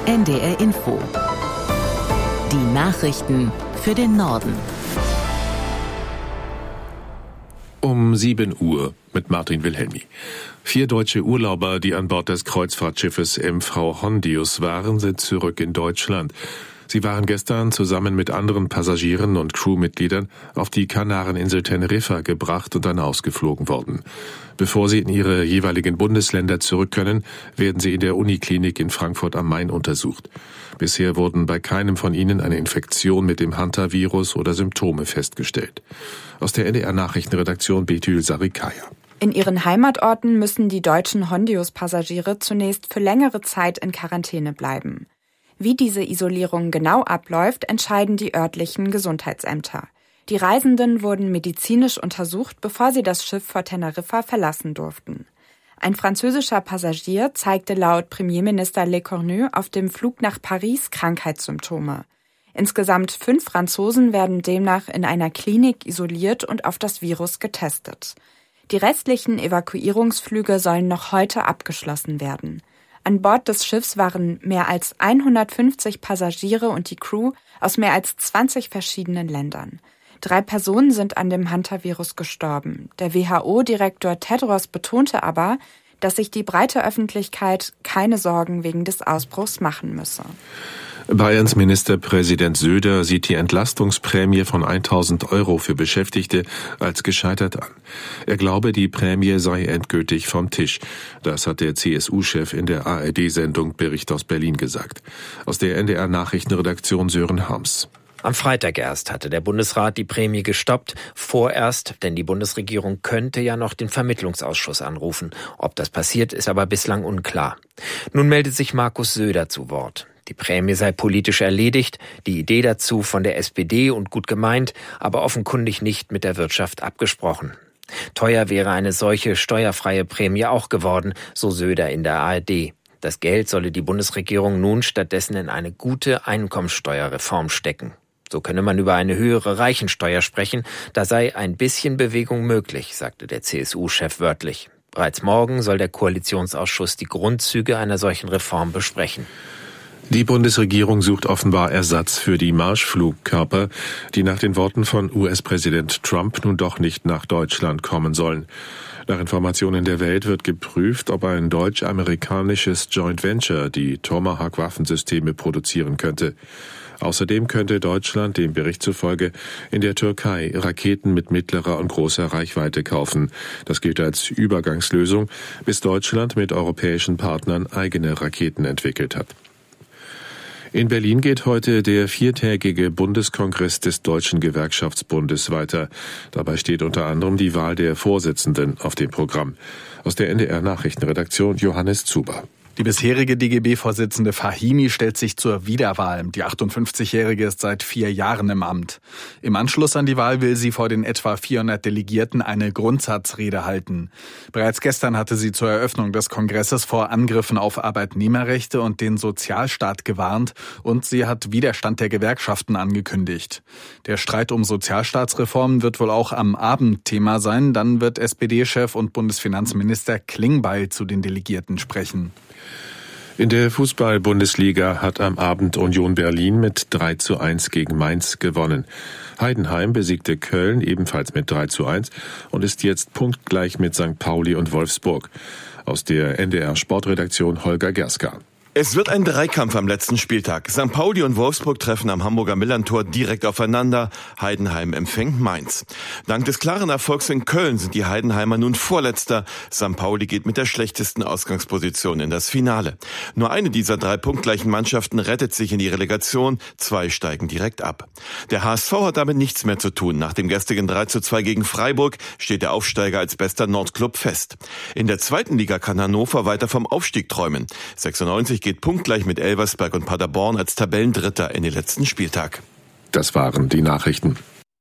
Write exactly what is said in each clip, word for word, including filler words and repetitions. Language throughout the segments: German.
N D R Info. Die Nachrichten für den Norden. Um sieben Uhr mit Martin Wilhelmi. Vier deutsche Urlauber, die an Bord des Kreuzfahrtschiffes M V Hondius waren, sind zurück in Deutschland. Sie waren gestern zusammen mit anderen Passagieren und Crewmitgliedern auf die Kanareninsel Teneriffa gebracht und dann ausgeflogen worden. Bevor sie in ihre jeweiligen Bundesländer zurück können, werden sie in der Uniklinik in Frankfurt am Main untersucht. Bisher wurden bei keinem von ihnen eine Infektion mit dem Hantavirus oder Symptome festgestellt. Aus der N D R-Nachrichtenredaktion Betül Sarikaya. In ihren Heimatorten müssen die deutschen Hondius-Passagiere zunächst für längere Zeit in Quarantäne bleiben. Wie diese Isolierung genau abläuft, entscheiden die örtlichen Gesundheitsämter. Die Reisenden wurden medizinisch untersucht, bevor sie das Schiff vor Teneriffa verlassen durften. Ein französischer Passagier zeigte laut Premierminister Lecornu auf dem Flug nach Paris Krankheitssymptome. Insgesamt fünf Franzosen werden demnach in einer Klinik isoliert und auf das Virus getestet. Die restlichen Evakuierungsflüge sollen noch heute abgeschlossen werden. An Bord des Schiffs waren mehr als hundertfünfzig Passagiere und die Crew aus mehr als zwanzig verschiedenen Ländern. Drei Personen sind an dem Hantavirus gestorben. Der W H O-Direktor Tedros betonte aber, dass sich die breite Öffentlichkeit keine Sorgen wegen des Ausbruchs machen müsse. Bayerns Ministerpräsident Söder sieht die Entlastungsprämie von tausend Euro für Beschäftigte als gescheitert an. Er glaube, die Prämie sei endgültig vom Tisch. Das hat der C S U-Chef in der A R D-Sendung Bericht aus Berlin gesagt. Aus der N D R-Nachrichtenredaktion Sören Harms. Am Freitag erst hatte der Bundesrat die Prämie gestoppt, vorerst, denn die Bundesregierung könnte ja noch den Vermittlungsausschuss anrufen. Ob das passiert, ist aber bislang unklar. Nun meldet sich Markus Söder zu Wort. Die Prämie sei politisch erledigt, die Idee dazu von der S P D und gut gemeint, aber offenkundig nicht mit der Wirtschaft abgesprochen. Teuer wäre eine solche steuerfreie Prämie auch geworden, so Söder in der A R D. Das Geld solle die Bundesregierung nun stattdessen in eine gute Einkommensteuerreform stecken. So könne man über eine höhere Reichensteuer sprechen, da sei ein bisschen Bewegung möglich, sagte der C S U-Chef wörtlich. Bereits morgen soll der Koalitionsausschuss die Grundzüge einer solchen Reform besprechen. Die Bundesregierung sucht offenbar Ersatz für die Marschflugkörper, die nach den Worten von U S-Präsident Trump nun doch nicht nach Deutschland kommen sollen. Nach Informationen der Welt wird geprüft, ob ein deutsch-amerikanisches Joint Venture die Tomahawk-Waffensysteme produzieren könnte. Außerdem könnte Deutschland dem Bericht zufolge in der Türkei Raketen mit mittlerer und großer Reichweite kaufen. Das gilt als Übergangslösung, bis Deutschland mit europäischen Partnern eigene Raketen entwickelt hat. In Berlin geht heute der viertägige Bundeskongress des Deutschen Gewerkschaftsbundes weiter. Dabei steht unter anderem die Wahl der Vorsitzenden auf dem Programm. Aus der N D R-Nachrichtenredaktion Johannes Zuber. Die bisherige D G B-Vorsitzende Fahimi stellt sich zur Wiederwahl. Die achtundfünfzigjährige ist seit vier Jahren im Amt. Im Anschluss an die Wahl will sie vor den etwa vierhundert Delegierten eine Grundsatzrede halten. Bereits gestern hatte sie zur Eröffnung des Kongresses vor Angriffen auf Arbeitnehmerrechte und den Sozialstaat gewarnt und sie hat Widerstand der Gewerkschaften angekündigt. Der Streit um Sozialstaatsreformen wird wohl auch am Abend Thema sein. Dann wird S P D-Chef und Bundesfinanzminister Klingbeil zu den Delegierten sprechen. In der Fußball-Bundesliga hat am Abend Union Berlin mit drei zu eins gegen Mainz gewonnen. Heidenheim besiegte Köln ebenfalls mit drei zu eins und ist jetzt punktgleich mit Sankt Pauli und Wolfsburg. Aus der N D R-Sportredaktion Holger Gerska. Es wird ein Dreikampf am letzten Spieltag. Sankt Pauli und Wolfsburg treffen am Hamburger Millerntor direkt aufeinander. Heidenheim empfängt Mainz. Dank des klaren Erfolgs in Köln sind die Heidenheimer nun Vorletzter. Sankt Pauli geht mit der schlechtesten Ausgangsposition in das Finale. Nur eine dieser drei punktgleichen Mannschaften rettet sich in die Relegation. Zwei steigen direkt ab. Der H S V hat damit nichts mehr zu tun. Nach dem gestrigen drei zu zwei gegen Freiburg steht der Aufsteiger als bester Nordklub fest. In der zweiten Liga kann Hannover weiter vom Aufstieg träumen. sechsundneunzig geht punktgleich mit Elversberg und Paderborn als Tabellendritter in den letzten Spieltag. Das waren die Nachrichten.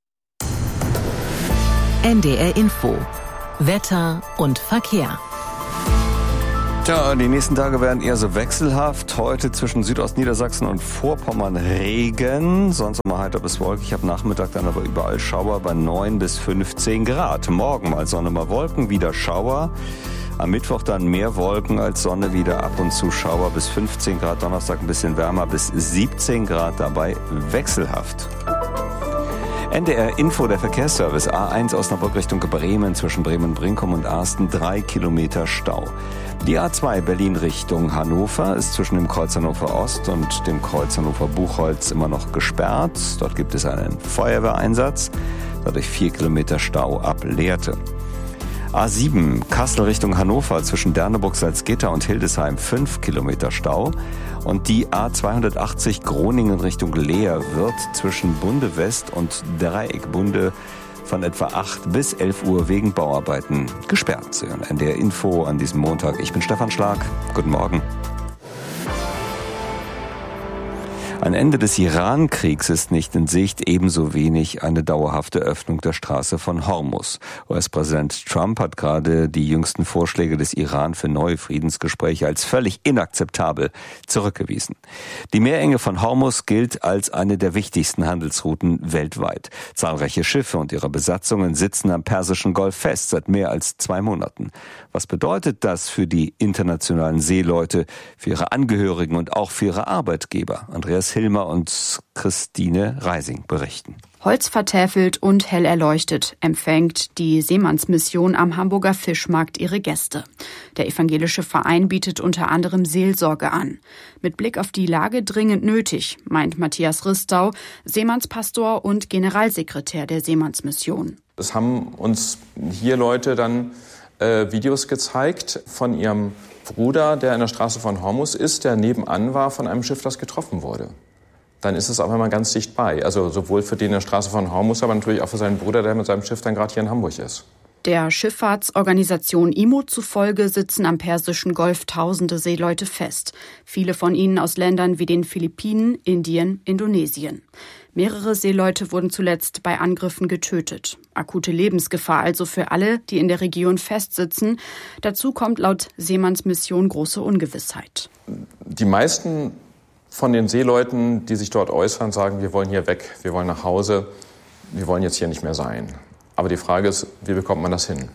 N D R Info. Wetter und Verkehr. Tja, die nächsten Tage werden eher so wechselhaft. Heute zwischen Südostniedersachsen und Vorpommern Regen. Sonst immer heiter bis wolkig. Ab Nachmittag dann aber überall Schauer bei neun bis fünfzehn Grad. Morgen mal Sonne, mal Wolken, wieder Schauer. Am Mittwoch dann mehr Wolken als Sonne, wieder ab und zu Schauer, bis fünfzehn Grad. Donnerstag ein bisschen wärmer, bis siebzehn Grad, dabei wechselhaft. N D R Info, der Verkehrsservice. A eins Osnabrück Richtung Bremen, zwischen Bremen-Brinkum und Asten, drei Kilometer Stau. Die A zwei Berlin Richtung Hannover ist zwischen dem Kreuz Hannover Ost und dem Kreuz Hannover Buchholz immer noch gesperrt. Dort gibt es einen Feuerwehreinsatz. Dadurch vier Kilometer Stau ab Lehrte. A sieben Kassel Richtung Hannover, zwischen Derneburg, Salzgitter und Hildesheim, fünf Kilometer Stau. Und die A zweihundertachtzig Groningen Richtung Leer wird zwischen Bunde West und Dreieck Bunde von etwa acht bis elf Uhr wegen Bauarbeiten gesperrt. Sie hören N D R Info an diesem Montag. Ich bin Stefan Schlag. Guten Morgen. Ein Ende des Iran-Kriegs ist nicht in Sicht, ebenso wenig eine dauerhafte Öffnung der Straße von Hormuz. U S-Präsident Trump hat gerade die jüngsten Vorschläge des Iran für neue Friedensgespräche als völlig inakzeptabel zurückgewiesen. Die Meerenge von Hormuz gilt als eine der wichtigsten Handelsrouten weltweit. Zahlreiche Schiffe und ihre Besatzungen sitzen am Persischen Golf fest seit mehr als zwei Monaten. Was bedeutet das für die internationalen Seeleute, für ihre Angehörigen und auch für ihre Arbeitgeber? Andreas Hilmer und Christine Reising berichten. Holzvertäfelt und hell erleuchtet empfängt die Seemannsmission am Hamburger Fischmarkt ihre Gäste. Der evangelische Verein bietet unter anderem Seelsorge an. Mit Blick auf die Lage dringend nötig, meint Matthias Ristau, Seemannspastor und Generalsekretär der Seemannsmission. Es haben uns hier Leute dann äh, Videos gezeigt von ihrem Bruder, der in der Straße von Hormuz ist, der nebenan war von einem Schiff, das getroffen wurde. Dann ist es auf einmal ganz dicht bei. Also sowohl für den in der Straße von Hormuz, aber natürlich auch für seinen Bruder, der mit seinem Schiff dann gerade hier in Hamburg ist. Der Schifffahrtsorganisation I M O zufolge sitzen am Persischen Golf tausende Seeleute fest. Viele von ihnen aus Ländern wie den Philippinen, Indien, Indonesien. Mehrere Seeleute wurden zuletzt bei Angriffen getötet. Akute Lebensgefahr also für alle, die in der Region festsitzen. Dazu kommt laut Seemannsmission große Ungewissheit. Die meisten von den Seeleuten, die sich dort äußern, sagen, wir wollen hier weg, wir wollen nach Hause, wir wollen jetzt hier nicht mehr sein. Aber die Frage ist, wie bekommt man das hin?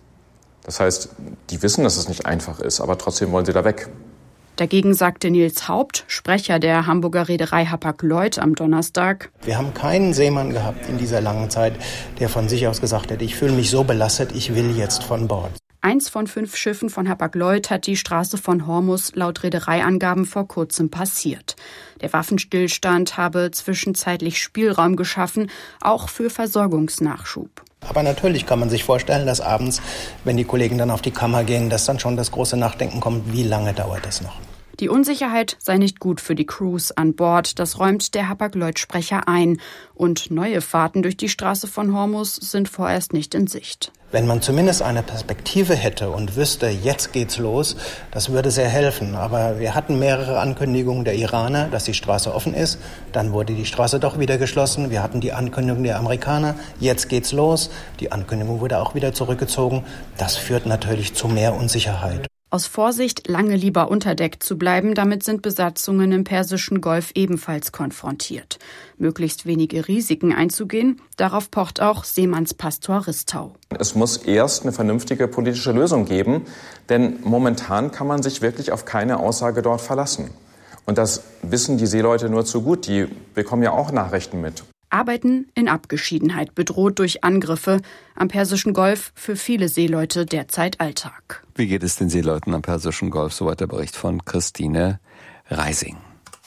Das heißt, die wissen, dass es nicht einfach ist, aber trotzdem wollen sie da weg. Dagegen sagte Nils Haupt, Sprecher der Hamburger Reederei Hapag-Lloyd am Donnerstag: Wir haben keinen Seemann gehabt in dieser langen Zeit, der von sich aus gesagt hätte, ich fühle mich so belastet, ich will jetzt von Bord. Eins von fünf Schiffen von Hapag-Lloyd hat die Straße von Hormuz laut Reedereiangaben vor kurzem passiert. Der Waffenstillstand habe zwischenzeitlich Spielraum geschaffen, auch für Versorgungsnachschub. Aber natürlich kann man sich vorstellen, dass abends, wenn die Kollegen dann auf die Kammer gehen, dass dann schon das große Nachdenken kommt, wie lange dauert das noch? Die Unsicherheit sei nicht gut für die Crews an Bord, das räumt der Hapag-Lloyd-Sprecher ein. Und neue Fahrten durch die Straße von Hormuz sind vorerst nicht in Sicht. Wenn man zumindest eine Perspektive hätte und wüsste, jetzt geht's los, das würde sehr helfen. Aber wir hatten mehrere Ankündigungen der Iraner, dass die Straße offen ist. Dann wurde die Straße doch wieder geschlossen. Wir hatten die Ankündigung der Amerikaner, jetzt geht's los. Die Ankündigung wurde auch wieder zurückgezogen. Das führt natürlich zu mehr Unsicherheit. Aus Vorsicht, lange lieber unterdeckt zu bleiben, damit sind Besatzungen im Persischen Golf ebenfalls konfrontiert. Möglichst wenige Risiken einzugehen, darauf pocht auch Seemannspastor Ristau. Es muss erst eine vernünftige politische Lösung geben, denn momentan kann man sich wirklich auf keine Aussage dort verlassen. Und das wissen die Seeleute nur zu gut, die bekommen ja auch Nachrichten mit. Arbeiten in Abgeschiedenheit, bedroht durch Angriffe. Am Persischen Golf für viele Seeleute derzeit Alltag. Wie geht es den Seeleuten am Persischen Golf? Soweit der Bericht von Christine Reising.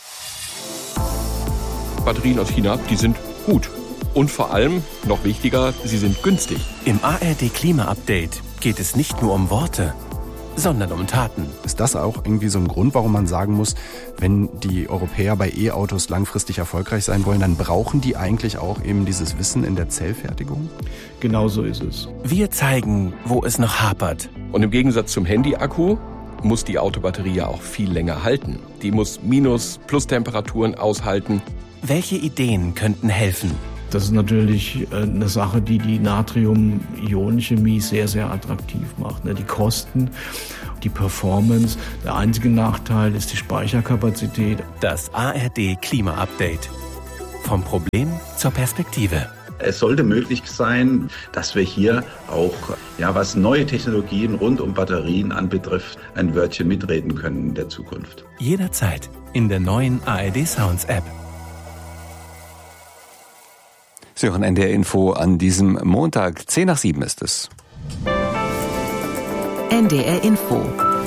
Batterien aus China, die sind gut. Und vor allem, noch wichtiger, sie sind günstig. Im A R D Klima-Update geht es nicht nur um Worte, sondern um Taten. Ist das auch irgendwie so ein Grund, warum man sagen muss, wenn die Europäer bei E-Autos langfristig erfolgreich sein wollen, dann brauchen die eigentlich auch eben dieses Wissen in der Zellfertigung? Genau so ist es. Wir zeigen, wo es noch hapert. Und im Gegensatz zum Handy-Akku muss die Autobatterie ja auch viel länger halten. Die muss Minus-, Plus-Temperaturen aushalten. Welche Ideen könnten helfen? Das ist natürlich eine Sache, die die Natrium-Ionen-Chemie sehr, sehr attraktiv macht. Die Kosten, die Performance. Der einzige Nachteil ist die Speicherkapazität. Das A R D Klima-Update. Vom Problem zur Perspektive. Es sollte möglich sein, dass wir hier auch, ja, was neue Technologien rund um Batterien anbetrifft, ein Wörtchen mitreden können in der Zukunft. Jederzeit in der neuen A R D Sounds App. Sie hören N D R Info an diesem Montag. Zehn nach sieben ist es. N D R Info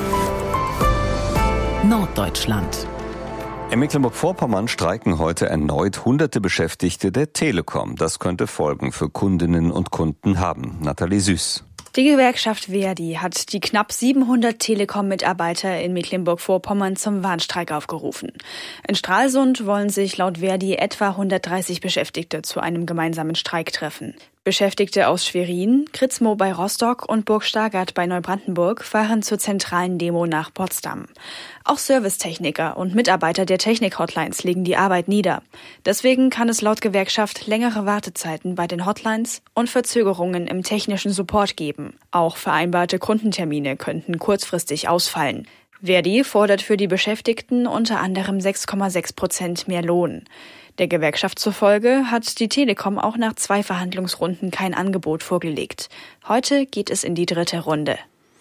Norddeutschland. In Mecklenburg-Vorpommern streiken heute erneut hunderte Beschäftigte der Telekom. Das könnte Folgen für Kundinnen und Kunden haben. Nathalie Süß. Die Gewerkschaft ver.di hat die knapp siebenhundert Telekom-Mitarbeiter in Mecklenburg-Vorpommern zum Warnstreik aufgerufen. In Stralsund wollen sich laut ver.di etwa hundertdreißig Beschäftigte zu einem gemeinsamen Streik treffen. Beschäftigte aus Schwerin, Kritzmo bei Rostock und Burg Stargard bei Neubrandenburg fahren zur zentralen Demo nach Potsdam. Auch Servicetechniker und Mitarbeiter der Technik-Hotlines legen die Arbeit nieder. Deswegen kann es laut Gewerkschaft längere Wartezeiten bei den Hotlines und Verzögerungen im technischen Support geben. Auch vereinbarte Kundentermine könnten kurzfristig ausfallen. ver.di fordert für die Beschäftigten unter anderem sechs Komma sechs Prozent mehr Lohn. Der Gewerkschaft zufolge hat die Telekom auch nach zwei Verhandlungsrunden kein Angebot vorgelegt. Heute geht es in die dritte Runde.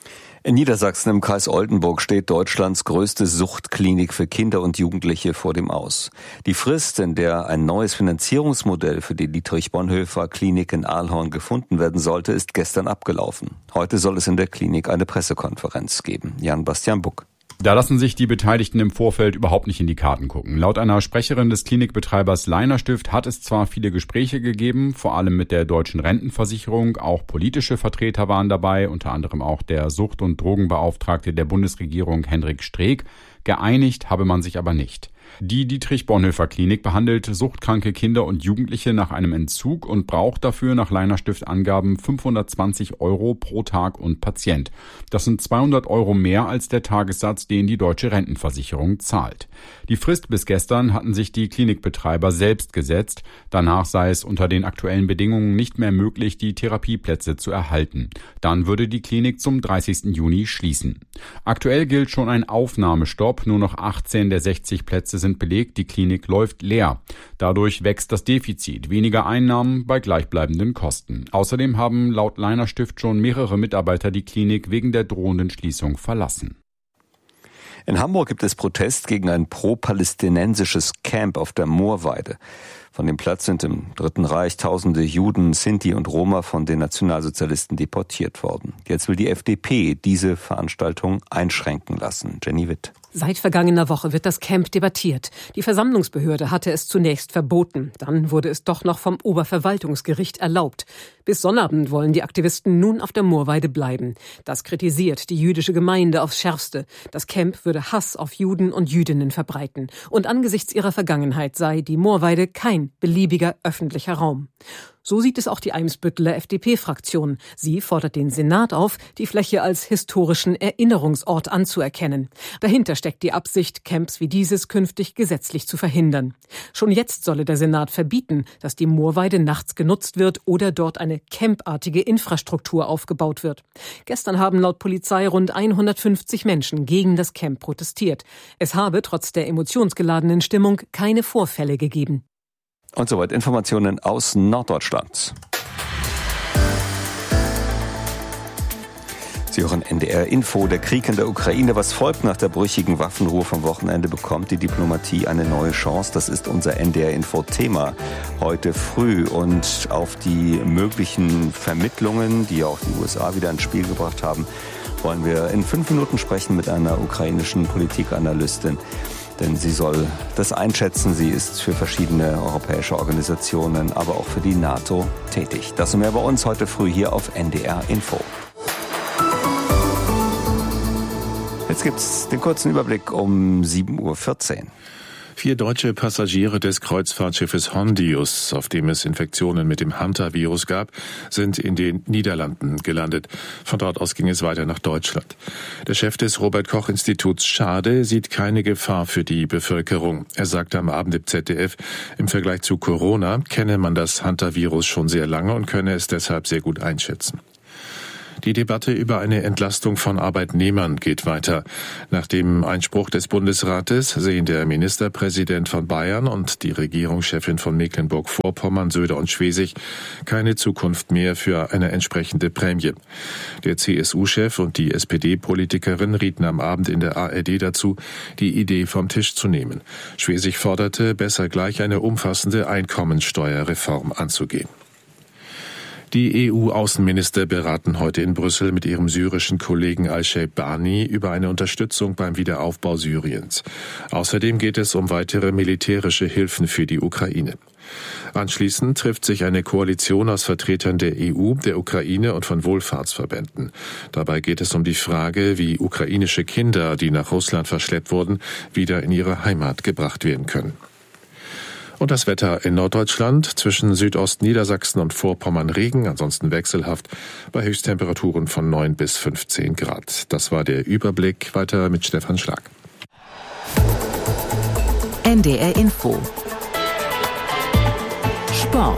In Niedersachsen im Kreis Oldenburg steht Deutschlands größte Suchtklinik für Kinder und Jugendliche vor dem Aus. Die Frist, in der ein neues Finanzierungsmodell für die Dietrich-Bonhoeffer-Klinik in Ahlhorn gefunden werden sollte, ist gestern abgelaufen. Heute soll es in der Klinik eine Pressekonferenz geben. Jan-Bastian Buck. Da lassen sich die Beteiligten im Vorfeld überhaupt nicht in die Karten gucken. Laut einer Sprecherin des Klinikbetreibers Leiner-Stift hat es zwar viele Gespräche gegeben, vor allem mit der Deutschen Rentenversicherung, auch politische Vertreter waren dabei, unter anderem auch der Sucht- und Drogenbeauftragte der Bundesregierung Hendrik Streeck. Geeinigt habe man sich aber nicht. Die Dietrich-Bonhoeffer-Klinik behandelt suchtkranke Kinder und Jugendliche nach einem Entzug und braucht dafür nach Leiner-Stift-Angaben fünfhundertzwanzig Euro pro Tag und Patient. Das sind zweihundert Euro mehr als der Tagessatz, den die Deutsche Rentenversicherung zahlt. Die Frist bis gestern hatten sich die Klinikbetreiber selbst gesetzt. Danach sei es unter den aktuellen Bedingungen nicht mehr möglich, die Therapieplätze zu erhalten. Dann würde die Klinik zum dreißigsten Juni schließen. Aktuell gilt schon ein Aufnahmestopp. Nur noch achtzehn der sechzig Plätze sind belegt, die Klinik läuft leer. Dadurch wächst das Defizit, weniger Einnahmen bei gleichbleibenden Kosten. Außerdem haben laut Leiner-Stift schon mehrere Mitarbeiter die Klinik wegen der drohenden Schließung verlassen. In Hamburg gibt es Protest gegen ein pro-palästinensisches Camp auf der Moorweide. Von dem Platz sind im Dritten Reich tausende Juden, Sinti und Roma von den Nationalsozialisten deportiert worden. Jetzt will die F D P diese Veranstaltung einschränken lassen. Jenny Witt. Seit vergangener Woche wird das Camp debattiert. Die Versammlungsbehörde hatte es zunächst verboten. Dann wurde es doch noch vom Oberverwaltungsgericht erlaubt. Bis Sonnabend wollen die Aktivisten nun auf der Moorweide bleiben. Das kritisiert die jüdische Gemeinde aufs Schärfste. Das Camp würde Hass auf Juden und Jüdinnen verbreiten. Und angesichts ihrer Vergangenheit sei die Moorweide kein beliebiger öffentlicher Raum. So sieht es auch die Eimsbütteler F D P-Fraktion. Sie fordert den Senat auf, die Fläche als historischen Erinnerungsort anzuerkennen. Dahinter steckt die Absicht, Camps wie dieses künftig gesetzlich zu verhindern. Schon jetzt solle der Senat verbieten, dass die Moorweide nachts genutzt wird oder dort eine campartige Infrastruktur aufgebaut wird. Gestern haben laut Polizei rund hundertfünfzig Menschen gegen das Camp protestiert. Es habe trotz der emotionsgeladenen Stimmung keine Vorfälle gegeben. Und soweit Informationen aus Norddeutschland. Sie hören N D R Info, der Krieg in der Ukraine. Was folgt nach der brüchigen Waffenruhe vom Wochenende? Bekommt die Diplomatie eine neue Chance? Das ist unser N D R Info Thema heute früh. Und auf die möglichen Vermittlungen, die auch die U S A wieder ins Spiel gebracht haben, wollen wir in fünf Minuten sprechen mit einer ukrainischen Politikanalystin. Denn sie soll das einschätzen. Sie ist für verschiedene europäische Organisationen, aber auch für die NATO tätig. Das und mehr bei uns heute früh hier auf N D R Info. Jetzt gibt's den kurzen Überblick um sieben Uhr vierzehn. Vier deutsche Passagiere des Kreuzfahrtschiffes Hondius, auf dem es Infektionen mit dem Hantavirus gab, sind in den Niederlanden gelandet. Von dort aus ging es weiter nach Deutschland. Der Chef des Robert-Koch-Instituts Schade sieht keine Gefahr für die Bevölkerung. Er sagte am Abend im Z D F, im Vergleich zu Corona kenne man das Hantavirus schon sehr lange und könne es deshalb sehr gut einschätzen. Die Debatte über eine Entlastung von Arbeitnehmern geht weiter. Nach dem Einspruch des Bundesrates sehen der Ministerpräsident von Bayern und die Regierungschefin von Mecklenburg-Vorpommern, Söder und Schwesig keine Zukunft mehr für eine entsprechende Prämie. Der C S U-Chef und die S P D-Politikerin rieten am Abend in der A R D dazu, die Idee vom Tisch zu nehmen. Schwesig forderte, besser gleich eine umfassende Einkommensteuerreform anzugehen. Die E U-Außenminister beraten heute in Brüssel mit ihrem syrischen Kollegen Al-Sheikh Bani über eine Unterstützung beim Wiederaufbau Syriens. Außerdem geht es um weitere militärische Hilfen für die Ukraine. Anschließend trifft sich eine Koalition aus Vertretern der E U, der Ukraine und von Wohlfahrtsverbänden. Dabei geht es um die Frage, wie ukrainische Kinder, die nach Russland verschleppt wurden, wieder in ihre Heimat gebracht werden können. Und das Wetter in Norddeutschland, zwischen Südostniedersachsen und Vorpommern Regen, ansonsten wechselhaft, bei Höchsttemperaturen von neun bis fünfzehn Grad. Das war der Überblick. Weiter mit Stefan Schlag. N D R Info. Sport.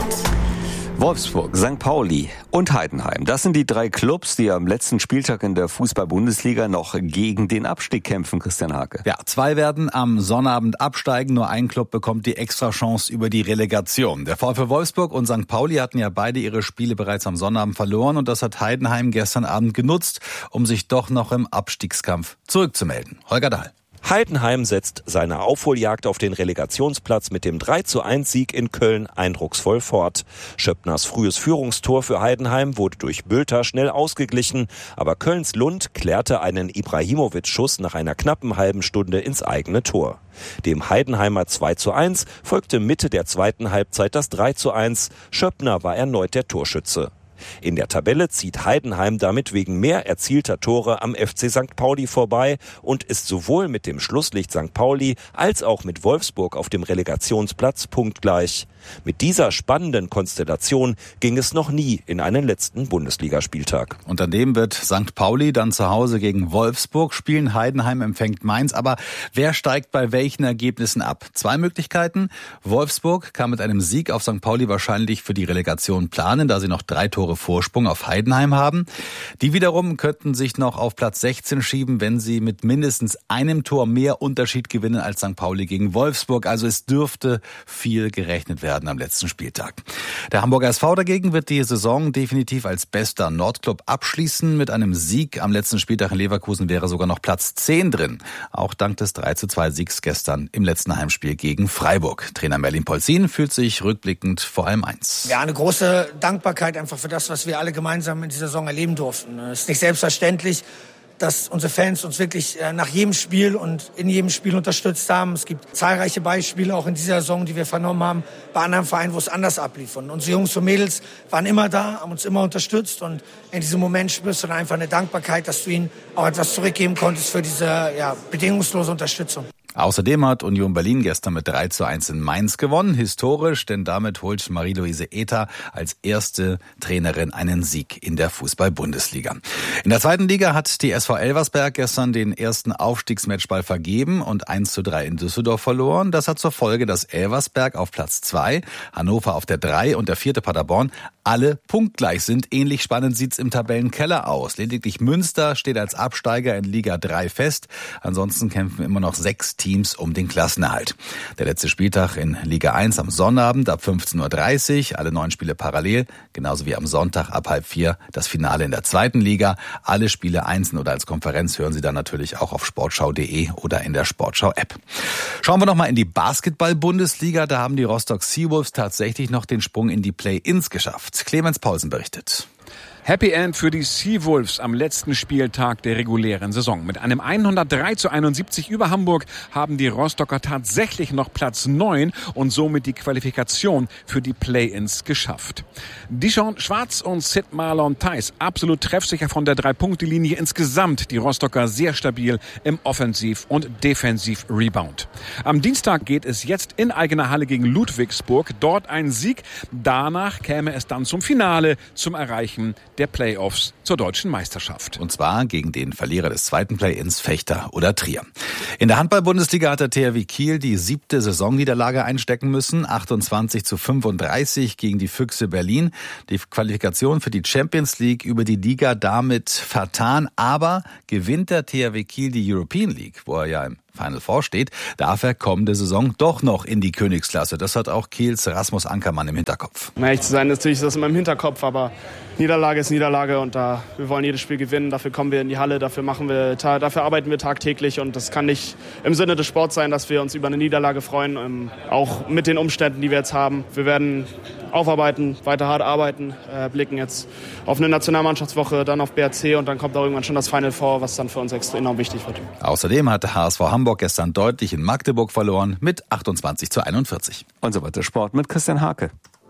Wolfsburg, Sankt Pauli und Heidenheim. Das sind die drei Clubs, die am letzten Spieltag in der Fußball-Bundesliga noch gegen den Abstieg kämpfen, Christian Hake. Ja, zwei werden am Sonnabend absteigen. Nur ein Club bekommt die Extrachance über die Relegation. Der VfL Wolfsburg und Sankt Pauli hatten ja beide ihre Spiele bereits am Sonnabend verloren. Und das hat Heidenheim gestern Abend genutzt, um sich doch noch im Abstiegskampf zurückzumelden. Holger Dahl. Heidenheim setzt seine Aufholjagd auf den Relegationsplatz mit dem drei zu eins Sieg in Köln eindrucksvoll fort. Schöppners frühes Führungstor für Heidenheim wurde durch Bülter schnell ausgeglichen, aber Kölns Lund klärte einen Ibrahimovic-Schuss nach einer knappen halben Stunde ins eigene Tor. Dem Heidenheimer zwei zu eins folgte Mitte der zweiten Halbzeit das drei zu eins. Schöppner war erneut der Torschütze. In der Tabelle zieht Heidenheim damit wegen mehr erzielter Tore am F C Sankt Pauli vorbei und ist sowohl mit dem Schlusslicht Sankt Pauli als auch mit Wolfsburg auf dem Relegationsplatz punktgleich. Mit dieser spannenden Konstellation ging es noch nie in einen letzten Bundesligaspieltag. Und an dem wird Sankt Pauli dann zu Hause gegen Wolfsburg spielen. Heidenheim empfängt Mainz. Aber wer steigt bei welchen Ergebnissen ab? Zwei Möglichkeiten. Wolfsburg kann mit einem Sieg auf Sankt Pauli wahrscheinlich für die Relegation planen, da sie noch drei Tore Vorsprung auf Heidenheim haben. Die wiederum könnten sich noch auf Platz sechzehn schieben, wenn sie mit mindestens einem Tor mehr Unterschied gewinnen als Sankt Pauli gegen Wolfsburg. Also es dürfte viel gerechnet werden am letzten Spieltag. Der Hamburger S V dagegen wird die Saison definitiv als bester Nordclub abschließen. Mit einem Sieg am letzten Spieltag in Leverkusen wäre sogar noch Platz zehn drin. Auch dank des drei zu zwei Siegs gestern im letzten Heimspiel gegen Freiburg. Trainer Merlin Polzin fühlt sich rückblickend vor allem eins. Ja, eine große Dankbarkeit einfach für das, was wir alle gemeinsam in dieser Saison erleben durften. Es ist nicht selbstverständlich, dass unsere Fans uns wirklich nach jedem Spiel und in jedem Spiel unterstützt haben. Es gibt zahlreiche Beispiele auch in dieser Saison, die wir vernommen haben, bei anderen Vereinen, wo es anders ablief. Und unsere Jungs und Mädels waren immer da, haben uns immer unterstützt. Und in diesem Moment spürst du dann einfach eine Dankbarkeit, dass du ihnen auch etwas zurückgeben konntest für diese ja, bedingungslose Unterstützung. Außerdem hat Union Berlin gestern mit drei zu eins in Mainz gewonnen. Historisch, denn damit holt Marie-Louise Ether als erste Trainerin einen Sieg in der Fußball-Bundesliga. In der zweiten Liga hat die S V Elversberg gestern den ersten Aufstiegsmatchball vergeben und eins zu drei in Düsseldorf verloren. Das hat zur Folge, dass Elversberg auf Platz zwei, Hannover auf der drei und der vierte Paderborn alle punktgleich sind. Ähnlich spannend sieht's im Tabellenkeller aus. Lediglich Münster steht als Absteiger in Liga drei fest. Ansonsten kämpfen immer noch sechs Teams um den Klassenerhalt. Der letzte Spieltag in Liga eins am Sonnabend ab fünfzehn Uhr dreißig. Alle neun Spiele parallel. Genauso wie am Sonntag ab halb vier das Finale in der zweiten Liga. Alle Spiele einzeln oder als Konferenz hören Sie dann natürlich auch auf sportschau punkt de oder in der Sportschau-App. Schauen wir noch mal in die Basketball-Bundesliga. Da haben die Rostock Seawolves tatsächlich noch den Sprung in die Play-Ins geschafft. Clemens Paulsen berichtet. Happy End für die Seawolves am letzten Spieltag der regulären Saison. Mit einem hundertdrei zu einundsiebzig über Hamburg haben die Rostocker tatsächlich noch Platz neun und somit die Qualifikation für die Play-Ins geschafft. Dijon Schwarz und Sid Marlon Theis absolut treffsicher von der Drei-Punkte-Linie. Insgesamt die Rostocker sehr stabil im Offensiv- und Defensiv-Rebound. Am Dienstag geht es jetzt in eigener Halle gegen Ludwigsburg. Dort ein Sieg. Danach käme es dann zum Finale, zum Erreichen der Playoffs zur deutschen Meisterschaft. Und zwar gegen den Verlierer des zweiten Play-ins, Fechter oder Trier. In der Handball-Bundesliga hat der T H W Kiel die siebte Saisonniederlage einstecken müssen. achtundzwanzig zu fünfunddreißig gegen die Füchse Berlin. Die Qualifikation für die Champions League über die Liga damit vertan. Aber gewinnt der T H W Kiel die European League, wo er ja im Final Four steht, darf er kommende Saison doch noch in die Königsklasse. Das hat auch Kiels Rasmus Ankermann im Hinterkopf. Um ehrlich zu sein, natürlich ist das immer im Hinterkopf, aber Niederlage ist Niederlage und da, wir wollen jedes Spiel gewinnen. Dafür kommen wir in die Halle, dafür machen wir, dafür arbeiten wir tagtäglich und das kann nicht im Sinne des Sports sein, dass wir uns über eine Niederlage freuen, ähm, auch mit den Umständen, die wir jetzt haben. Wir werden aufarbeiten, weiter hart arbeiten, äh, blicken jetzt auf eine Nationalmannschaftswoche, dann auf B R C und dann kommt auch irgendwann schon das Final Four, was dann für uns extrem enorm wichtig wird. Außerdem hat der H S V Hamburg gestern deutlich in Magdeburg verloren mit achtundzwanzig zu einundvierzig. Und so weiter Sport mit Christian Hake.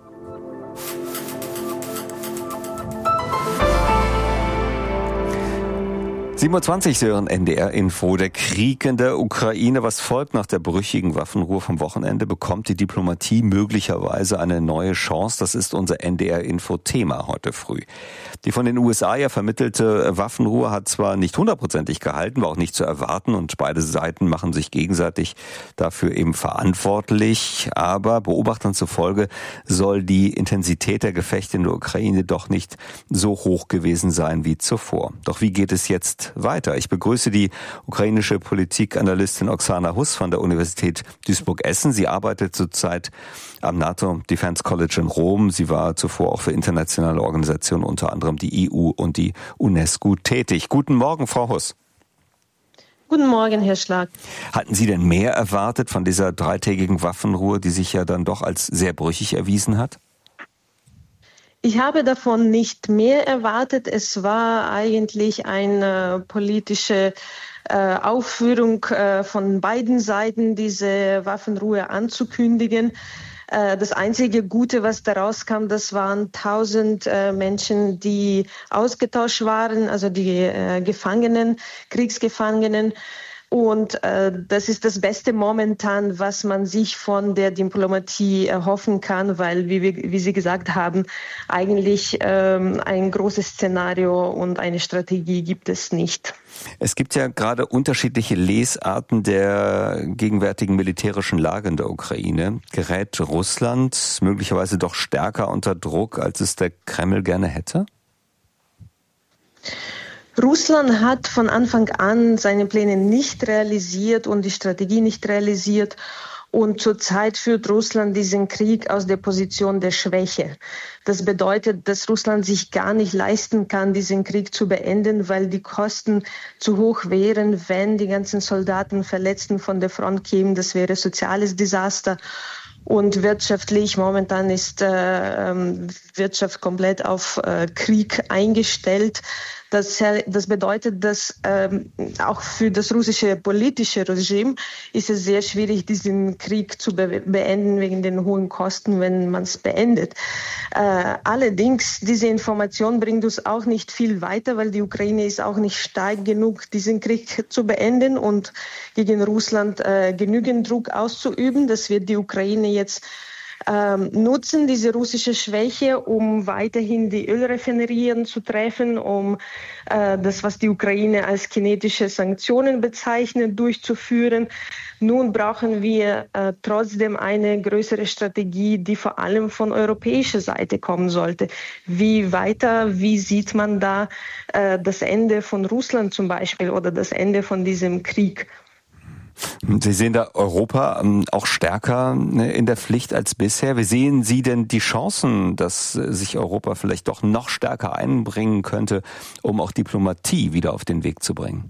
sieben Uhr zwanzig, Sie hören N D R Info. Der Krieg in der Ukraine, was folgt nach der brüchigen Waffenruhe vom Wochenende, bekommt die Diplomatie möglicherweise eine neue Chance. Das ist unser N D R Info Thema heute früh. Die von den U S A ja vermittelte Waffenruhe hat zwar nicht hundertprozentig gehalten, war auch nicht zu erwarten und beide Seiten machen sich gegenseitig dafür eben verantwortlich. Aber Beobachtern zufolge soll die Intensität der Gefechte in der Ukraine doch nicht so hoch gewesen sein wie zuvor. Doch wie geht es jetzt weiter? Ich begrüße die ukrainische Politikanalystin Oksana Huss von der Universität Duisburg-Essen. Sie arbeitet zurzeit am NATO Defense College in Rom. Sie war zuvor auch für internationale Organisationen, unter anderem die E U und die UNESCO, tätig. Guten Morgen, Frau Huss. Guten Morgen, Herr Schlag. Hatten Sie denn mehr erwartet von dieser dreitägigen Waffenruhe, die sich ja dann doch als sehr brüchig erwiesen hat? Ich habe davon nicht mehr erwartet. Es war eigentlich eine politische äh, Aufführung äh, von beiden Seiten, diese Waffenruhe anzukündigen. Äh, das einzige Gute, was daraus kam, das waren tausend äh, Menschen, die ausgetauscht waren, also die äh, Gefangenen, Kriegsgefangenen. Und äh, das ist das Beste momentan, was man sich von der Diplomatie erhoffen kann, weil, wie, wir, wie Sie gesagt haben, eigentlich ähm, ein großes Szenario und eine Strategie gibt es nicht. Es gibt ja gerade unterschiedliche Lesarten der gegenwärtigen militärischen Lage in der Ukraine. Gerät Russland möglicherweise doch stärker unter Druck, als es der Kreml gerne hätte? Russland hat von Anfang an seine Pläne nicht realisiert und die Strategie nicht realisiert. Und zurzeit führt Russland diesen Krieg aus der Position der Schwäche. Das bedeutet, dass Russland sich gar nicht leisten kann, diesen Krieg zu beenden, weil die Kosten zu hoch wären, wenn die ganzen Soldaten, Verletzten von der Front kämen. Das wäre soziales Desaster. Und wirtschaftlich, momentan ist äh, Wirtschaft komplett auf äh, Krieg eingestellt. Das, das bedeutet, dass ähm, auch für das russische politische Regime ist es sehr schwierig, diesen Krieg zu be- beenden wegen den hohen Kosten, wenn man es beendet. Äh, allerdings, diese Information bringt uns auch nicht viel weiter, weil die Ukraine ist auch nicht stark genug, diesen Krieg zu beenden und gegen Russland äh, genügend Druck auszuüben. Das wird die Ukraine jetzt Ähm, nutzen, diese russische Schwäche, um weiterhin die Ölraffinerien zu treffen, um äh, das, was die Ukraine als kinetische Sanktionen bezeichnet, durchzuführen. Nun brauchen wir äh, trotzdem eine größere Strategie, die vor allem von europäischer Seite kommen sollte. Wie weiter, wie sieht man da äh, das Ende von Russland zum Beispiel oder das Ende von diesem Krieg? Sie sehen da Europa auch stärker in der Pflicht als bisher. Wie sehen Sie denn die Chancen, dass sich Europa vielleicht doch noch stärker einbringen könnte, um auch Diplomatie wieder auf den Weg zu bringen?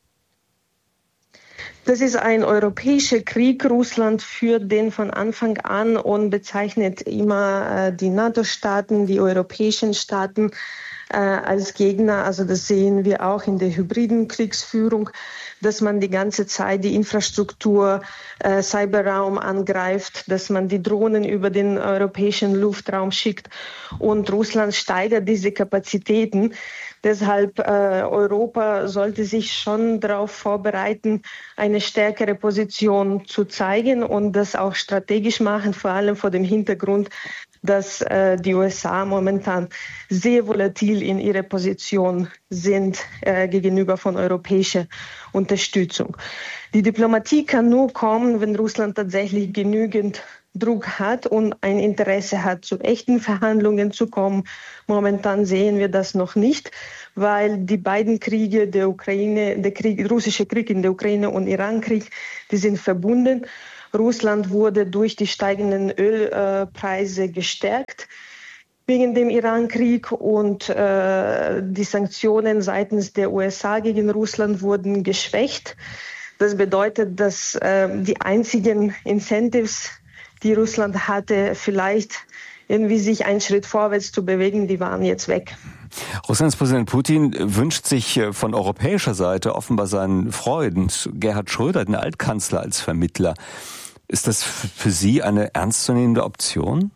Das ist ein europäischer Krieg. Russland führt den von Anfang an und bezeichnet immer die NATO-Staaten, die europäischen Staaten äh, als Gegner. Also das sehen wir auch in der hybriden Kriegsführung, dass man die ganze Zeit die Infrastruktur, äh, Cyberraum angreift, dass man die Drohnen über den europäischen Luftraum schickt und Russland steigert diese Kapazitäten. Deshalb äh, Europa sollte sich schon darauf vorbereiten, eine stärkere Position zu zeigen und das auch strategisch machen, vor allem vor dem Hintergrund, dass äh, die U S A momentan sehr volatil in ihrer Position sind äh, gegenüber von europäischer Unterstützung. Die Diplomatie kann nur kommen, wenn Russland tatsächlich genügend Druck hat und ein Interesse hat, zu echten Verhandlungen zu kommen. Momentan sehen wir das noch nicht, weil die beiden Kriege, der Ukraine, der Krieg, der russische Krieg in der Ukraine und Irankrieg, die sind verbunden. Russland wurde durch die steigenden Ölpreise äh, gestärkt wegen dem Irankrieg und äh, die Sanktionen seitens der U S A gegen Russland wurden geschwächt. Das bedeutet, dass äh, die einzigen Incentives, die Russland hatte, vielleicht irgendwie sich einen Schritt vorwärts zu bewegen, die waren jetzt weg. Russlands Präsident Putin wünscht sich von europäischer Seite offenbar seinen Freund Gerhard Schröder, den Altkanzler, als Vermittler. Ist das für Sie eine ernstzunehmende Option?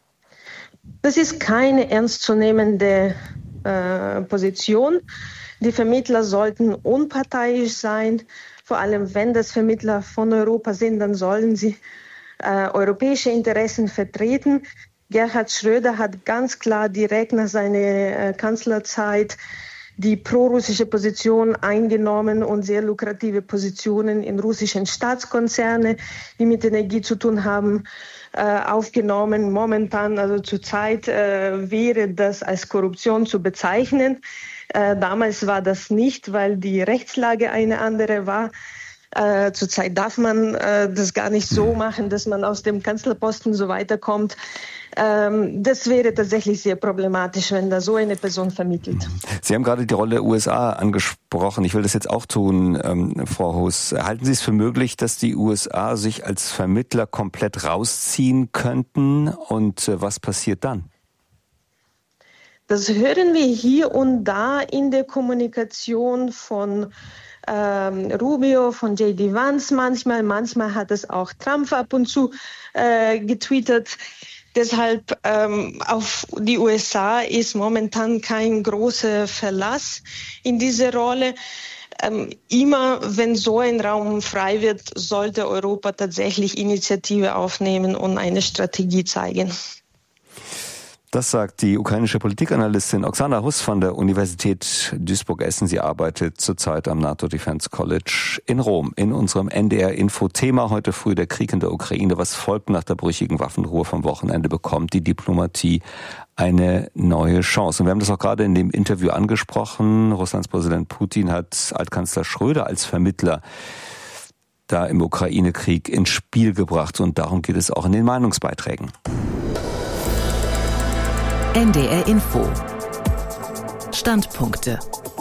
Das ist keine ernstzunehmende äh, Position. Die Vermittler sollten unparteiisch sein. Vor allem, wenn das Vermittler von Europa sind, dann sollen sie äh, europäische Interessen vertreten. Gerhard Schröder hat ganz klar direkt nach seiner äh, Kanzlerzeit die prorussische Position eingenommen und sehr lukrative Positionen in russischen Staatskonzerne, die mit Energie zu tun haben, äh, aufgenommen. Momentan, also zurzeit, äh, wäre das als Korruption zu bezeichnen. Äh, damals war das nicht, weil die Rechtslage eine andere war. Äh, zurzeit darf man äh, das gar nicht so machen, dass man aus dem Kanzlerposten so weiterkommt. Ähm, das wäre tatsächlich sehr problematisch, wenn da so eine Person vermittelt. Sie haben gerade die Rolle der U S A angesprochen. Ich will das jetzt auch tun, ähm, Frau Huss. Halten Sie es für möglich, dass die U S A sich als Vermittler komplett rausziehen könnten? Und äh, was passiert dann? Das hören wir hier und da in der Kommunikation von ähm, Rubio, von J D Vance manchmal. Manchmal hat es auch Trump ab und zu äh, getweetet. Deshalb ähm, auf die U S A ist momentan kein großer Verlass in diese Rolle. Ähm, immer wenn so ein Raum frei wird, sollte Europa tatsächlich Initiative aufnehmen und eine Strategie zeigen. Das sagt die ukrainische Politikanalystin Oksana Huss von der Universität Duisburg-Essen. Sie arbeitet zurzeit am NATO Defense College in Rom. In unserem N D R-Info-Thema heute früh der Krieg in der Ukraine. Was folgt nach der brüchigen Waffenruhe vom Wochenende? Bekommt die Diplomatie eine neue Chance? Und wir haben das auch gerade in dem Interview angesprochen. Russlands Präsident Putin hat Altkanzler Schröder als Vermittler da im Ukraine-Krieg ins Spiel gebracht. Und darum geht es auch in den Meinungsbeiträgen. N D R Info. Standpunkte.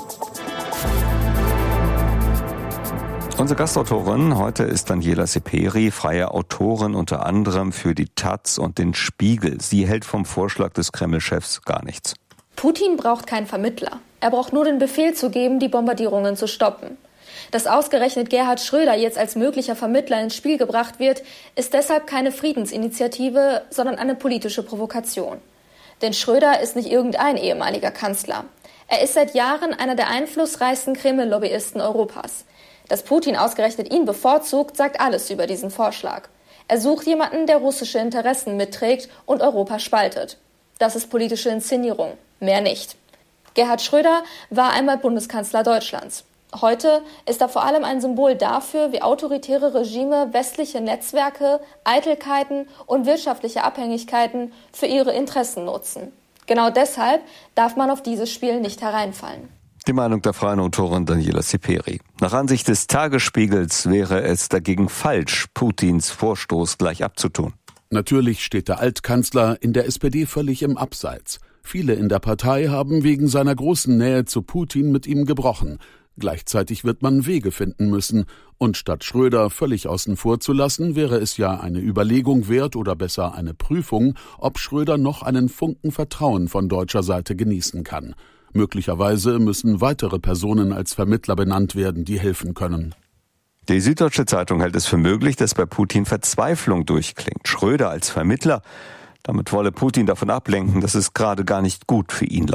Unsere Gastautorin heute ist Daniela Seperi, freie Autorin unter anderem für die Taz und den Spiegel. Sie hält vom Vorschlag des Kreml-Chefs gar nichts. Putin braucht keinen Vermittler. Er braucht nur den Befehl zu geben, die Bombardierungen zu stoppen. Dass ausgerechnet Gerhard Schröder jetzt als möglicher Vermittler ins Spiel gebracht wird, ist deshalb keine Friedensinitiative, sondern eine politische Provokation. Denn Schröder ist nicht irgendein ehemaliger Kanzler. Er ist seit Jahren einer der einflussreichsten Kreml-Lobbyisten Europas. Dass Putin ausgerechnet ihn bevorzugt, sagt alles über diesen Vorschlag. Er sucht jemanden, der russische Interessen mitträgt und Europa spaltet. Das ist politische Inszenierung, mehr nicht. Gerhard Schröder war einmal Bundeskanzler Deutschlands. Heute ist er vor allem ein Symbol dafür, wie autoritäre Regime westliche Netzwerke, Eitelkeiten und wirtschaftliche Abhängigkeiten für ihre Interessen nutzen. Genau deshalb darf man auf dieses Spiel nicht hereinfallen. Die Meinung der freien Autorin Daniela Seperi. Nach Ansicht des Tagesspiegels wäre es dagegen falsch, Putins Vorstoß gleich abzutun. Natürlich steht der Altkanzler in der S P D völlig im Abseits. Viele in der Partei haben wegen seiner großen Nähe zu Putin mit ihm gebrochen. Gleichzeitig wird man Wege finden müssen. Und statt Schröder völlig außen vor zu lassen, wäre es ja eine Überlegung wert oder besser eine Prüfung, ob Schröder noch einen Funken Vertrauen von deutscher Seite genießen kann. Möglicherweise müssen weitere Personen als Vermittler benannt werden, die helfen können. Die Süddeutsche Zeitung hält es für möglich, dass bei Putin Verzweiflung durchklingt. Schröder als Vermittler, damit wolle Putin davon ablenken, dass es gerade gar nicht gut für ihn laufe.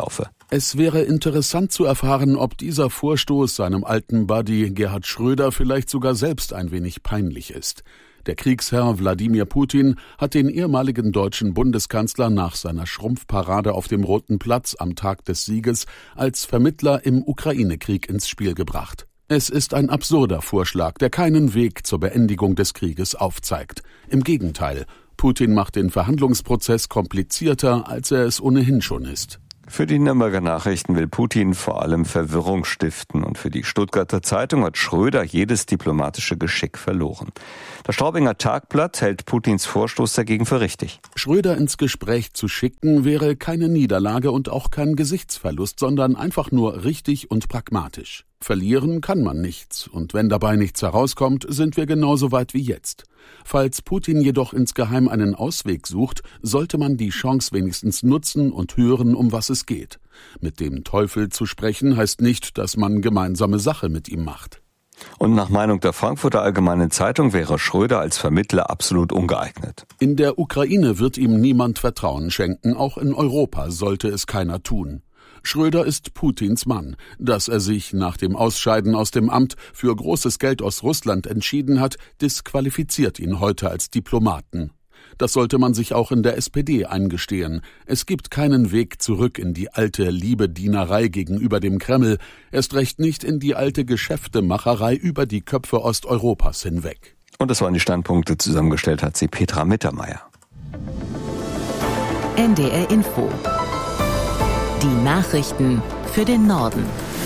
Es wäre interessant zu erfahren, ob dieser Vorstoß seinem alten Buddy Gerhard Schröder vielleicht sogar selbst ein wenig peinlich ist. Der Kriegsherr Wladimir Putin hat den ehemaligen deutschen Bundeskanzler nach seiner Schrumpfparade auf dem Roten Platz am Tag des Sieges als Vermittler im Ukraine-Krieg ins Spiel gebracht. Es ist ein absurder Vorschlag, der keinen Weg zur Beendigung des Krieges aufzeigt. Im Gegenteil, Putin macht den Verhandlungsprozess komplizierter, als er es ohnehin schon ist. Für die Nürnberger Nachrichten will Putin vor allem Verwirrung stiften und für die Stuttgarter Zeitung hat Schröder jedes diplomatische Geschick verloren. Das Straubinger Tagblatt hält Putins Vorstoß dagegen für richtig. Schröder ins Gespräch zu schicken wäre keine Niederlage und auch kein Gesichtsverlust, sondern einfach nur richtig und pragmatisch. Verlieren kann man nichts, und wenn dabei nichts herauskommt, sind wir genauso weit wie jetzt. Falls Putin jedoch insgeheim einen Ausweg sucht, sollte man die Chance wenigstens nutzen und hören, um was es geht. Mit dem Teufel zu sprechen heißt nicht, dass man gemeinsame Sache mit ihm macht. Und nach Meinung der Frankfurter Allgemeinen Zeitung wäre Schröder als Vermittler absolut ungeeignet. In der Ukraine wird ihm niemand Vertrauen schenken, auch in Europa sollte es keiner tun. Schröder ist Putins Mann. Dass er sich nach dem Ausscheiden aus dem Amt für großes Geld aus Russland entschieden hat, disqualifiziert ihn heute als Diplomaten. Das sollte man sich auch in der S P D eingestehen. Es gibt keinen Weg zurück in die alte Liebedienerei gegenüber dem Kreml, erst recht nicht in die alte Geschäftemacherei über die Köpfe Osteuropas hinweg. Und das waren die Standpunkte, zusammengestellt hat sie Petra Mittermeier. N D R Info. Die Nachrichten für den Norden.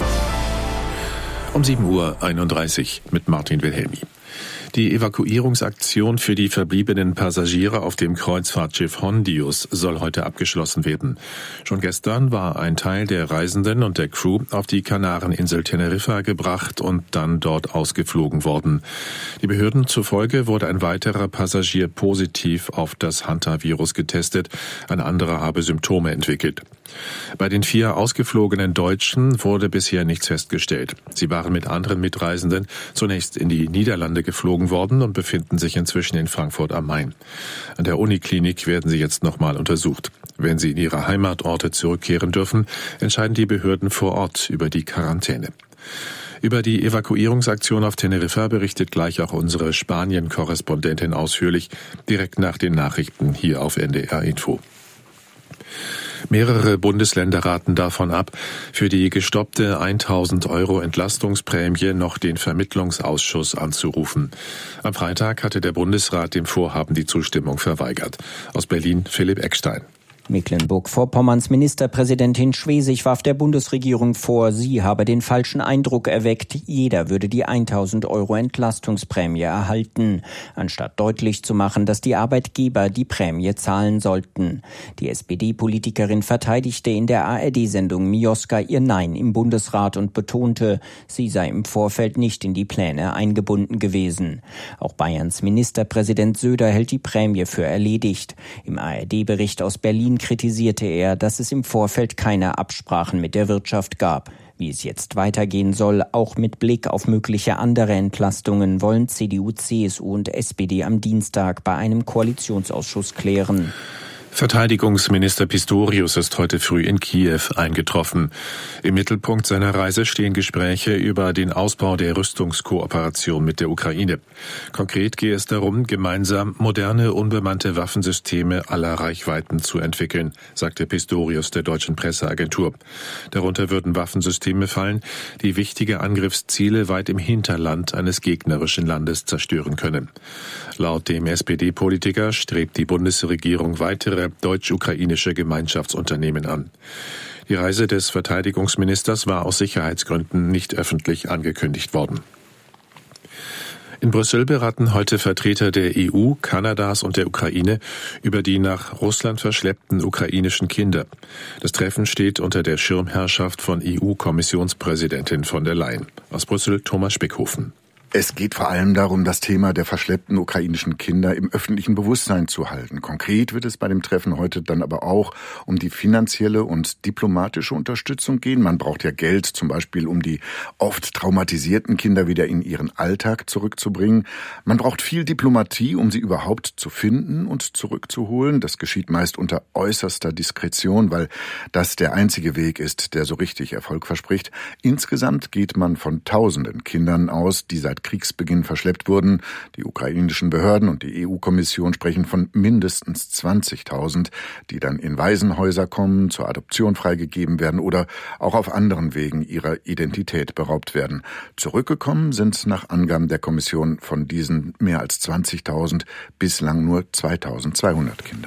Um sieben Uhr einunddreißig mit Martin Wilhelmi. Die Evakuierungsaktion für die verbliebenen Passagiere auf dem Kreuzfahrtschiff Hondius soll heute abgeschlossen werden. Schon gestern war ein Teil der Reisenden und der Crew auf die Kanareninsel Teneriffa gebracht und dann dort ausgeflogen worden. Die Behörden zufolge wurde ein weiterer Passagier positiv auf das Hantavirus getestet, ein anderer habe Symptome entwickelt. Bei den vier ausgeflogenen Deutschen wurde bisher nichts festgestellt. Sie waren mit anderen Mitreisenden zunächst in die Niederlande geflogen worden und befinden sich inzwischen in Frankfurt am Main. An der Uniklinik werden sie jetzt nochmal untersucht. Wenn sie in ihre Heimatorte zurückkehren dürfen, entscheiden die Behörden vor Ort über die Quarantäne. Über die Evakuierungsaktion auf Teneriffa berichtet gleich auch unsere Spanien-Korrespondentin ausführlich, direkt nach den Nachrichten hier auf N D R Info. Mehrere Bundesländer raten davon ab, für die gestoppte tausend Euro Entlastungsprämie noch den Vermittlungsausschuss anzurufen. Am Freitag hatte der Bundesrat dem Vorhaben die Zustimmung verweigert. Aus Berlin Philipp Eckstein. Mecklenburg-Vorpommerns Ministerpräsidentin Schwesig warf der Bundesregierung vor, sie habe den falschen Eindruck erweckt, jeder würde die tausend Euro Entlastungsprämie erhalten, anstatt deutlich zu machen, dass die Arbeitgeber die Prämie zahlen sollten. Die S P D-Politikerin verteidigte in der A R D-Sendung Mioska ihr Nein im Bundesrat und betonte, sie sei im Vorfeld nicht in die Pläne eingebunden gewesen. Auch Bayerns Ministerpräsident Söder hält die Prämie für erledigt. Im A R D-Bericht aus Berlin kritisierte er, dass es im Vorfeld keine Absprachen mit der Wirtschaft gab. Wie es jetzt weitergehen soll, auch mit Blick auf mögliche andere Entlastungen, wollen C D U, C S U und S P D am Dienstag bei einem Koalitionsausschuss klären. Verteidigungsminister Pistorius ist heute früh in Kiew eingetroffen. Im Mittelpunkt seiner Reise stehen Gespräche über den Ausbau der Rüstungskooperation mit der Ukraine. Konkret gehe es darum, gemeinsam moderne, unbemannte Waffensysteme aller Reichweiten zu entwickeln, sagte Pistorius der deutschen Presseagentur. Darunter würden Waffensysteme fallen, die wichtige Angriffsziele weit im Hinterland eines gegnerischen Landes zerstören können. Laut dem S P D-Politiker strebt die Bundesregierung weitere deutsch-ukrainische Gemeinschaftsunternehmen an. Die Reise des Verteidigungsministers war aus Sicherheitsgründen nicht öffentlich angekündigt worden. In Brüssel beraten heute Vertreter der E U, Kanadas und der Ukraine über die nach Russland verschleppten ukrainischen Kinder. Das Treffen steht unter der Schirmherrschaft von E U-Kommissionspräsidentin von der Leyen. Aus Brüssel Thomas Spickhofen. Es geht vor allem darum, das Thema der verschleppten ukrainischen Kinder im öffentlichen Bewusstsein zu halten. Konkret wird es bei dem Treffen heute dann aber auch um die finanzielle und diplomatische Unterstützung gehen. Man braucht ja Geld, zum Beispiel um die oft traumatisierten Kinder wieder in ihren Alltag zurückzubringen. Man braucht viel Diplomatie, um sie überhaupt zu finden und zurückzuholen. Das geschieht meist unter äußerster Diskretion, weil das der einzige Weg ist, der so richtig Erfolg verspricht. Insgesamt geht man von tausenden Kindern aus, die seit Kriegsbeginn verschleppt wurden. Die ukrainischen Behörden und die E U-Kommission sprechen von mindestens zwanzigtausend, die dann in Waisenhäuser kommen, zur Adoption freigegeben werden oder auch auf anderen Wegen ihrer Identität beraubt werden. Zurückgekommen sind nach Angaben der Kommission von diesen mehr als zwanzigtausend bislang nur zweitausendzweihundert Kinder.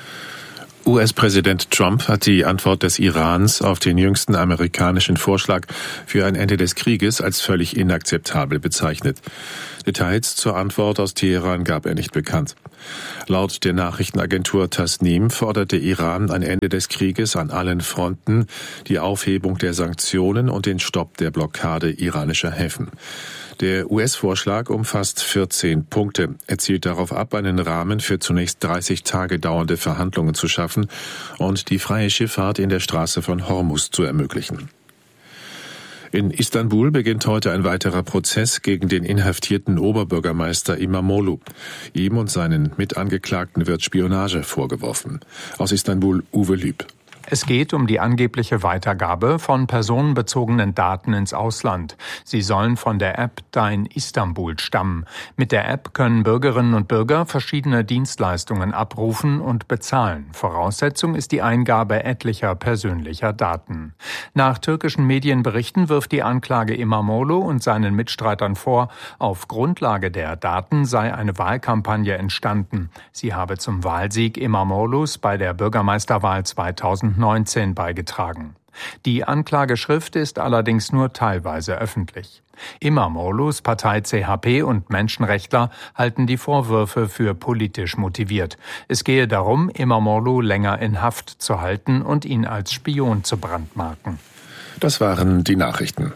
U S-Präsident Trump hat die Antwort des Irans auf den jüngsten amerikanischen Vorschlag für ein Ende des Krieges als völlig inakzeptabel bezeichnet. Details zur Antwort aus Teheran gab er nicht bekannt. Laut der Nachrichtenagentur Tasnim forderte Iran ein Ende des Krieges an allen Fronten, die Aufhebung der Sanktionen und den Stopp der Blockade iranischer Häfen. Der U S-Vorschlag umfasst vierzehn Punkte. Er zielt darauf ab, einen Rahmen für zunächst dreißig Tage dauernde Verhandlungen zu schaffen und die freie Schifffahrt in der Straße von Hormuz zu ermöglichen. In Istanbul beginnt heute ein weiterer Prozess gegen den inhaftierten Oberbürgermeister Imamoglu. Ihm und seinen Mitangeklagten wird Spionage vorgeworfen. Aus Istanbul Uwe Lüb. Es geht um die angebliche Weitergabe von personenbezogenen Daten ins Ausland. Sie sollen von der App Dein Istanbul stammen. Mit der App können Bürgerinnen und Bürger verschiedene Dienstleistungen abrufen und bezahlen. Voraussetzung ist die Eingabe etlicher persönlicher Daten. Nach türkischen Medienberichten wirft die Anklage Imamoglu und seinen Mitstreitern vor, auf Grundlage der Daten sei eine Wahlkampagne entstanden. Sie habe zum Wahlsieg Imamoglus bei der Bürgermeisterwahl zweitausendneunzehn beigetragen. Die Anklageschrift ist allerdings nur teilweise öffentlich. Imamoglus Partei C H P und Menschenrechtler halten die Vorwürfe für politisch motiviert. Es gehe darum, Imamoglu länger in Haft zu halten und ihn als Spion zu brandmarken. Das waren die Nachrichten.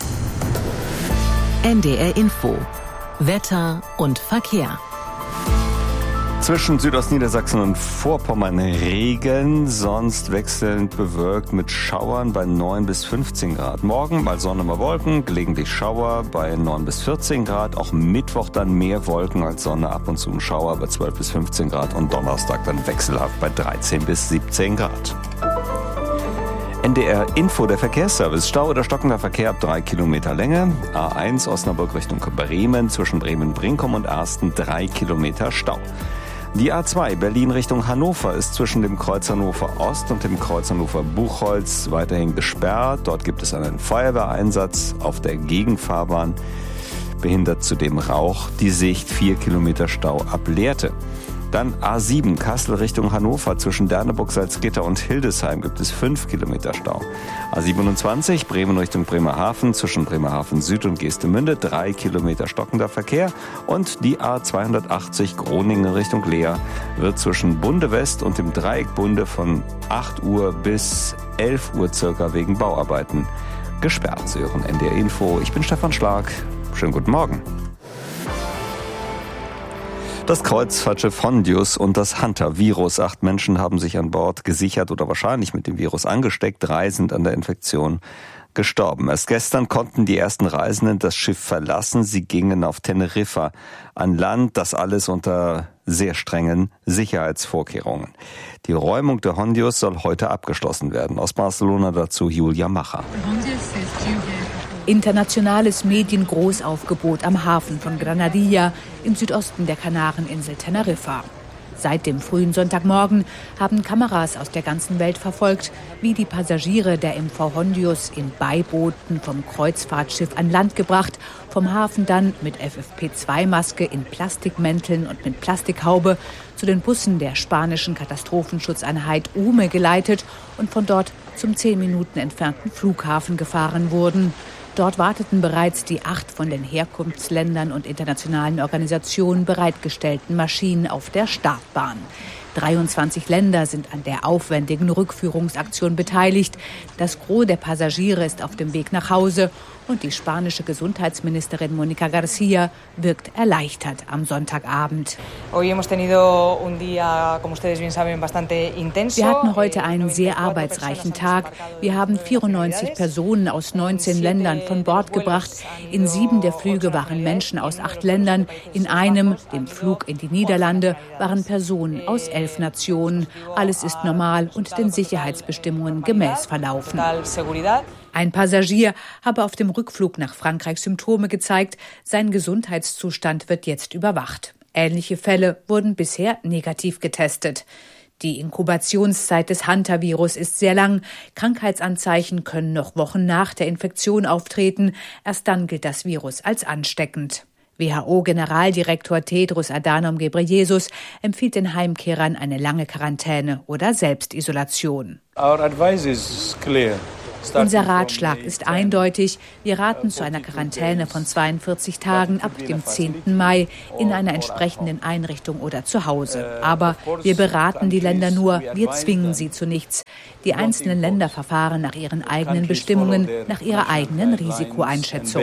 N D R Info. Wetter und Verkehr. Zwischen Südostniedersachsen und Vorpommern Regen, sonst wechselnd bewölkt mit Schauern bei neun bis fünfzehn Grad. Morgen mal Sonne, mal Wolken, gelegentlich Schauer bei neun bis vierzehn Grad. Auch Mittwoch dann mehr Wolken als Sonne, ab und zu ein Schauer bei zwölf bis fünfzehn Grad. Und Donnerstag dann wechselhaft bei dreizehn bis siebzehn Grad. N D R Info, der Verkehrsservice. Stau oder stockender Verkehr ab drei Kilometer Länge. A eins Osnabrück Richtung Bremen, zwischen Bremen-Brinkum und Ersten drei Kilometer Stau. Die A zwei Berlin Richtung Hannover ist zwischen dem Kreuz Hannover Ost und dem Kreuz Hannover Buchholz weiterhin gesperrt. Dort gibt es einen Feuerwehreinsatz auf der Gegenfahrbahn. Behindert zudem Rauch. Die Sicht vier Kilometer Stau ab Lehrte. Dann A sieben Kassel Richtung Hannover, zwischen Derneburg, Salzgitter und Hildesheim gibt es fünf Kilometer Stau. A siebenundzwanzig Bremen Richtung Bremerhaven, zwischen Bremerhaven Süd und Geestemünde drei Kilometer stockender Verkehr. Und die A zweihundertachtzig Groningen Richtung Leer wird zwischen Bunde West und dem Dreieck Bunde von acht Uhr bis elf Uhr circa wegen Bauarbeiten gesperrt. Sie hören N D R Info. Ich bin Stefan Schlag. Schönen guten Morgen. Das Kreuzfahrtschiff Hondius und das Hunter-Virus. Acht Menschen haben sich an Bord gesichert oder wahrscheinlich mit dem Virus angesteckt. Drei sind an der Infektion gestorben. Erst gestern konnten die ersten Reisenden das Schiff verlassen. Sie gingen auf Teneriffa an Land, das alles unter sehr strengen Sicherheitsvorkehrungen. Die Räumung der Hondius soll heute abgeschlossen werden. Aus Barcelona dazu Julia Macher. Internationales Mediengroßaufgebot am Hafen von Granadilla im Südosten der Kanareninsel Teneriffa. Seit dem frühen Sonntagmorgen haben Kameras aus der ganzen Welt verfolgt, wie die Passagiere der M V Hondius in Beibooten vom Kreuzfahrtschiff an Land gebracht, vom Hafen dann mit F F P zwei Maske in Plastikmänteln und mit Plastikhaube zu den Bussen der spanischen Katastrophenschutzeinheit U M E geleitet und von dort zum zehn Minuten entfernten Flughafen gefahren wurden. Dort warteten bereits die acht von den Herkunftsländern und internationalen Organisationen bereitgestellten Maschinen auf der Startbahn. dreiundzwanzig Länder sind an der aufwendigen Rückführungsaktion beteiligt. Das Gros der Passagiere ist auf dem Weg nach Hause Und die spanische Gesundheitsministerin Mónica García wirkt erleichtert am Sonntagabend. Wir hatten heute einen sehr arbeitsreichen Tag. Wir haben vierundneunzig Personen aus neunzehn Ländern von Bord gebracht. In sieben der Flüge waren Menschen aus acht Ländern. In einem, dem Flug in die Niederlande, waren Personen aus elf Nationen. Alles ist normal und den Sicherheitsbestimmungen gemäß verlaufen. Ein Passagier habe auf dem Rückflug nach Frankreich Symptome gezeigt. Sein Gesundheitszustand wird jetzt überwacht. Ähnliche Fälle wurden bisher negativ getestet. Die Inkubationszeit des Hantavirus ist sehr lang. Krankheitsanzeichen können noch Wochen nach der Infektion auftreten. Erst dann gilt das Virus als ansteckend. W H O-Generaldirektor Tedros Adhanom Ghebreyesus empfiehlt den Heimkehrern eine lange Quarantäne oder Selbstisolation. Our advice is clear. Unser Ratschlag ist eindeutig. Wir raten zu einer Quarantäne von zweiundvierzig Tagen ab dem zehnten Mai in einer entsprechenden Einrichtung oder zu Hause. Aber wir beraten die Länder nur, wir zwingen sie zu nichts. Die einzelnen Länder verfahren nach ihren eigenen Bestimmungen, nach ihrer eigenen Risikoeinschätzung.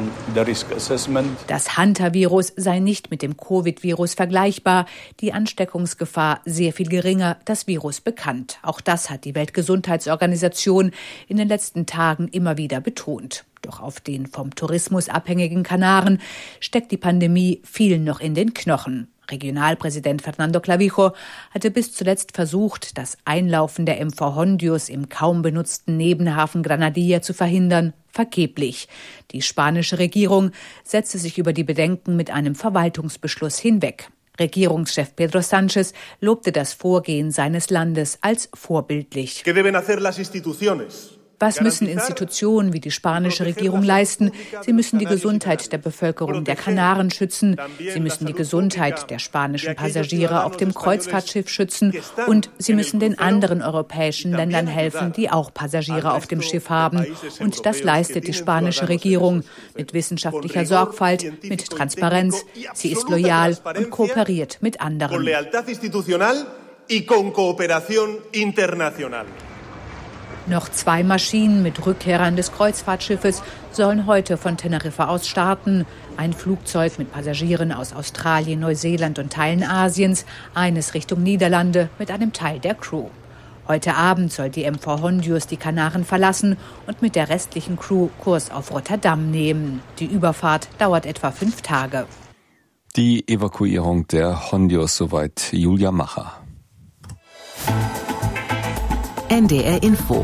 Das Hantavirus sei nicht mit dem Covid-Virus vergleichbar, die Ansteckungsgefahr sehr viel geringer, das Virus bekannt. Auch das hat die Weltgesundheitsorganisation in den letzten Tagen immer wieder betont. Doch auf den vom Tourismus abhängigen Kanaren steckt die Pandemie vielen noch in den Knochen. Regionalpräsident Fernando Clavijo hatte bis zuletzt versucht, das Einlaufen der M V Hondius im kaum benutzten Nebenhafen Granadilla zu verhindern, vergeblich. Die spanische Regierung setzte sich über die Bedenken mit einem Verwaltungsbeschluss hinweg. Regierungschef Pedro Sánchez lobte das Vorgehen seines Landes als vorbildlich. ¿Qué deben hacer las instituciones? Was müssen Institutionen wie die spanische Regierung leisten? Sie müssen die Gesundheit der Bevölkerung der Kanaren schützen. Sie müssen die Gesundheit der spanischen Passagiere auf dem Kreuzfahrtschiff schützen. Und sie müssen den anderen europäischen Ländern helfen, die auch Passagiere auf dem Schiff haben. Und das leistet die spanische Regierung mit wissenschaftlicher Sorgfalt, mit Transparenz. Sie ist loyal und kooperiert mit anderen. Noch zwei Maschinen mit Rückkehrern des Kreuzfahrtschiffes sollen heute von Teneriffa aus starten. Ein Flugzeug mit Passagieren aus Australien, Neuseeland und Teilen Asiens, eines Richtung Niederlande mit einem Teil der Crew. Heute Abend soll die M V Hondius die Kanaren verlassen und mit der restlichen Crew Kurs auf Rotterdam nehmen. Die Überfahrt dauert etwa fünf Tage. Die Evakuierung der Hondius, soweit Julia Macher. N D R Info.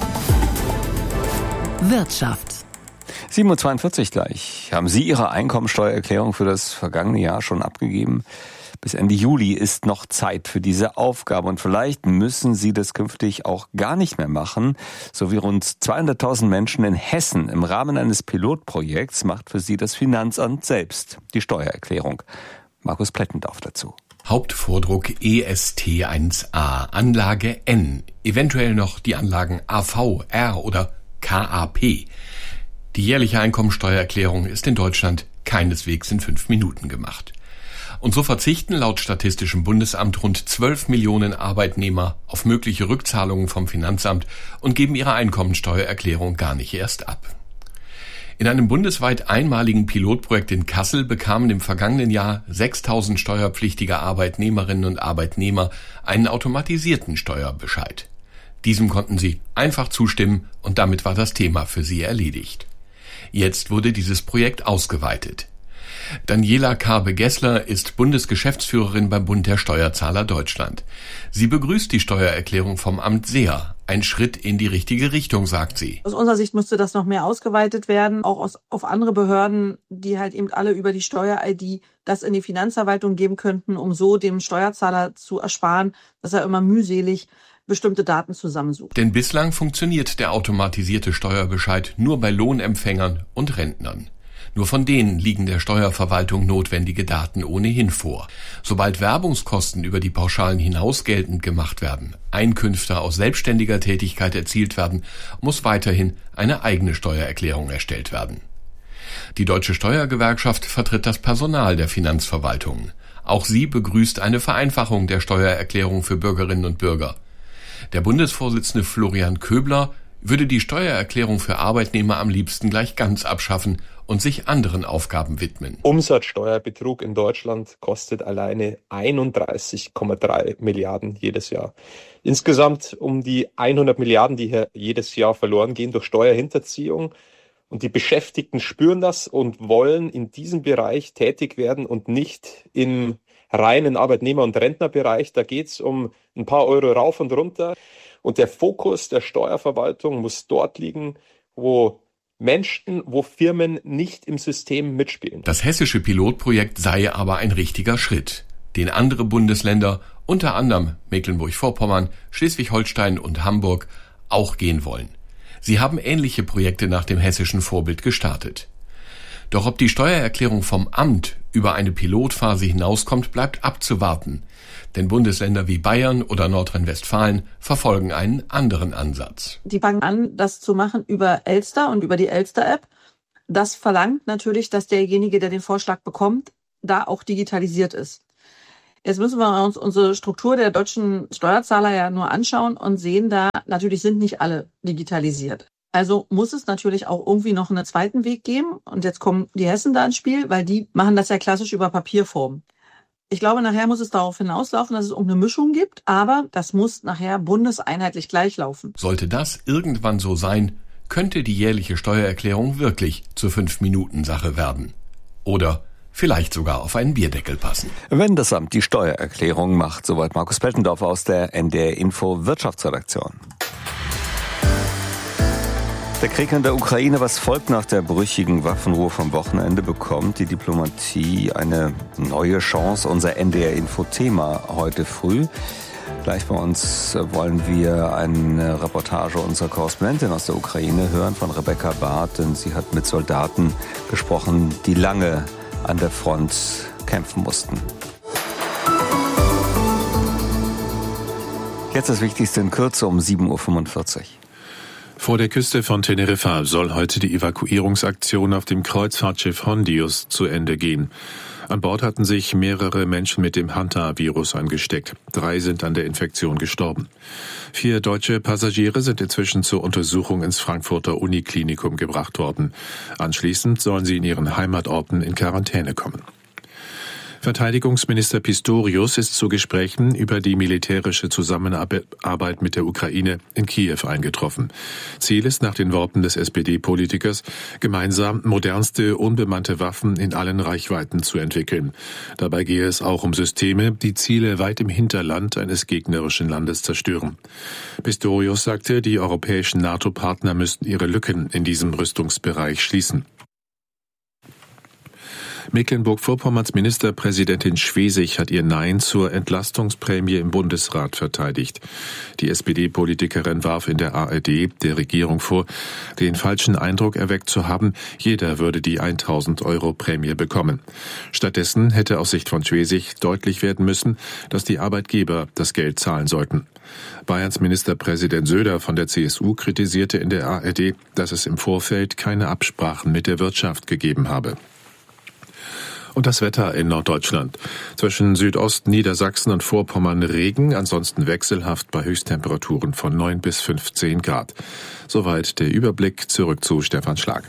Wirtschaft. sieben Uhr zweiundvierzig gleich. Haben Sie Ihre Einkommensteuererklärung für das vergangene Jahr schon abgegeben? Bis Ende Juli ist noch Zeit für diese Aufgabe und vielleicht müssen Sie das künftig auch gar nicht mehr machen. So wie rund zweihunderttausend Menschen in Hessen im Rahmen eines Pilotprojekts macht für Sie das Finanzamt selbst die Steuererklärung. Markus Plettendorf dazu. Hauptvordruck E S T eins a, Anlage N, eventuell noch die Anlagen A V, R oder K A P. Die jährliche Einkommensteuererklärung ist in Deutschland keineswegs in fünf Minuten gemacht. Und so verzichten laut Statistischem Bundesamt rund zwölf Millionen Arbeitnehmer auf mögliche Rückzahlungen vom Finanzamt und geben ihre Einkommensteuererklärung gar nicht erst ab. In einem bundesweit einmaligen Pilotprojekt in Kassel bekamen im vergangenen Jahr sechstausend steuerpflichtige Arbeitnehmerinnen und Arbeitnehmer einen automatisierten Steuerbescheid. Diesem konnten sie einfach zustimmen und damit war das Thema für sie erledigt. Jetzt wurde dieses Projekt ausgeweitet. Daniela Karbe-Gessler ist Bundesgeschäftsführerin beim Bund der Steuerzahler Deutschland. Sie begrüßt die Steuererklärung vom Amt sehr. Ein Schritt in die richtige Richtung, sagt sie. Aus unserer Sicht müsste das noch mehr ausgeweitet werden, auch aus, auf andere Behörden, die halt eben alle über die Steuer-I D das in die Finanzverwaltung geben könnten, um so dem Steuerzahler zu ersparen, dass er immer mühselig bestimmte Daten zusammensucht. Denn bislang funktioniert der automatisierte Steuerbescheid nur bei Lohnempfängern und Rentnern. Nur von denen liegen der Steuerverwaltung notwendige Daten ohnehin vor. Sobald Werbungskosten über die Pauschalen hinaus geltend gemacht werden, Einkünfte aus selbstständiger Tätigkeit erzielt werden, muss weiterhin eine eigene Steuererklärung erstellt werden. Die Deutsche Steuergewerkschaft vertritt das Personal der Finanzverwaltungen. Auch sie begrüßt eine Vereinfachung der Steuererklärung für Bürgerinnen und Bürger. Der Bundesvorsitzende Florian Köbler würde die Steuererklärung für Arbeitnehmer am liebsten gleich ganz abschaffen und sich anderen Aufgaben widmen. Umsatzsteuerbetrug in Deutschland kostet alleine einunddreißig Komma drei Milliarden jedes Jahr. Insgesamt um die hundert Milliarden, die hier jedes Jahr verloren gehen durch Steuerhinterziehung. Und die Beschäftigten spüren das und wollen in diesem Bereich tätig werden und nicht im reinen Arbeitnehmer- und Rentnerbereich. Da geht es um ein paar Euro rauf und runter. Und der Fokus der Steuerverwaltung muss dort liegen, wo Menschen, wo Firmen nicht im System mitspielen. Das hessische Pilotprojekt sei aber ein richtiger Schritt, den andere Bundesländer, unter anderem Mecklenburg-Vorpommern, Schleswig-Holstein und Hamburg, auch gehen wollen. Sie haben ähnliche Projekte nach dem hessischen Vorbild gestartet. Doch ob die Steuererklärung vom Amt über eine Pilotphase hinauskommt, bleibt abzuwarten. Denn Bundesländer wie Bayern oder Nordrhein-Westfalen verfolgen einen anderen Ansatz. Die fangen an, das zu machen über Elster und über die Elster-App. Das verlangt natürlich, dass derjenige, der den Vorschlag bekommt, da auch digitalisiert ist. Jetzt müssen wir uns unsere Struktur der deutschen Steuerzahler ja nur anschauen und sehen, da natürlich sind nicht alle digitalisiert. Also muss es natürlich auch irgendwie noch einen zweiten Weg geben. Und jetzt kommen die Hessen da ins Spiel, weil die machen das ja klassisch über Papierform. Ich glaube, nachher muss es darauf hinauslaufen, dass es um eine Mischung gibt, aber das muss nachher bundeseinheitlich gleich laufen. Sollte das irgendwann so sein, könnte die jährliche Steuererklärung wirklich zur Fünf-Minuten-Sache werden. Oder vielleicht sogar auf einen Bierdeckel passen. Wenn das Amt die Steuererklärung macht, soweit Markus Peltendorf aus der N D R Info Wirtschaftsredaktion. Der Krieg in der Ukraine, was folgt nach der brüchigen Waffenruhe vom Wochenende, bekommt die Diplomatie eine neue Chance. Unser N D R-Info-Thema heute früh. Gleich bei uns wollen wir eine Reportage unserer Korrespondentin aus der Ukraine hören, von Rebecca Barth, denn sie hat mit Soldaten gesprochen, die lange an der Front kämpfen mussten. Jetzt das Wichtigste in Kürze um sieben Uhr fünfundvierzig. Vor der Küste von Teneriffa soll heute die Evakuierungsaktion auf dem Kreuzfahrtschiff Hondius zu Ende gehen. An Bord hatten sich mehrere Menschen mit dem Hanta-Virus angesteckt. Drei sind an der Infektion gestorben. Vier deutsche Passagiere sind inzwischen zur Untersuchung ins Frankfurter Uniklinikum gebracht worden. Anschließend sollen sie in ihren Heimatorten in Quarantäne kommen. Verteidigungsminister Pistorius ist zu Gesprächen über die militärische Zusammenarbeit mit der Ukraine in Kiew eingetroffen. Ziel ist nach den Worten des S P D-Politikers, gemeinsam modernste unbemannte Waffen in allen Reichweiten zu entwickeln. Dabei gehe es auch um Systeme, die Ziele weit im Hinterland eines gegnerischen Landes zerstören. Pistorius sagte, die europäischen NATO-Partner müssten ihre Lücken in diesem Rüstungsbereich schließen. Mecklenburg-Vorpommerns Ministerpräsidentin Schwesig hat ihr Nein zur Entlastungsprämie im Bundesrat verteidigt. Die S P D-Politikerin warf in der A R D der Regierung vor, den falschen Eindruck erweckt zu haben, jeder würde die tausend Euro Prämie bekommen. Stattdessen hätte aus Sicht von Schwesig deutlich werden müssen, dass die Arbeitgeber das Geld zahlen sollten. Bayerns Ministerpräsident Söder von der C S U kritisierte in der A R D, dass es im Vorfeld keine Absprachen mit der Wirtschaft gegeben habe. Und das Wetter in Norddeutschland. Zwischen Südost, Niedersachsen und Vorpommern Regen, ansonsten wechselhaft bei Höchsttemperaturen von neun bis fünfzehn Grad. Soweit der Überblick. Zurück zu Stefan Schlag.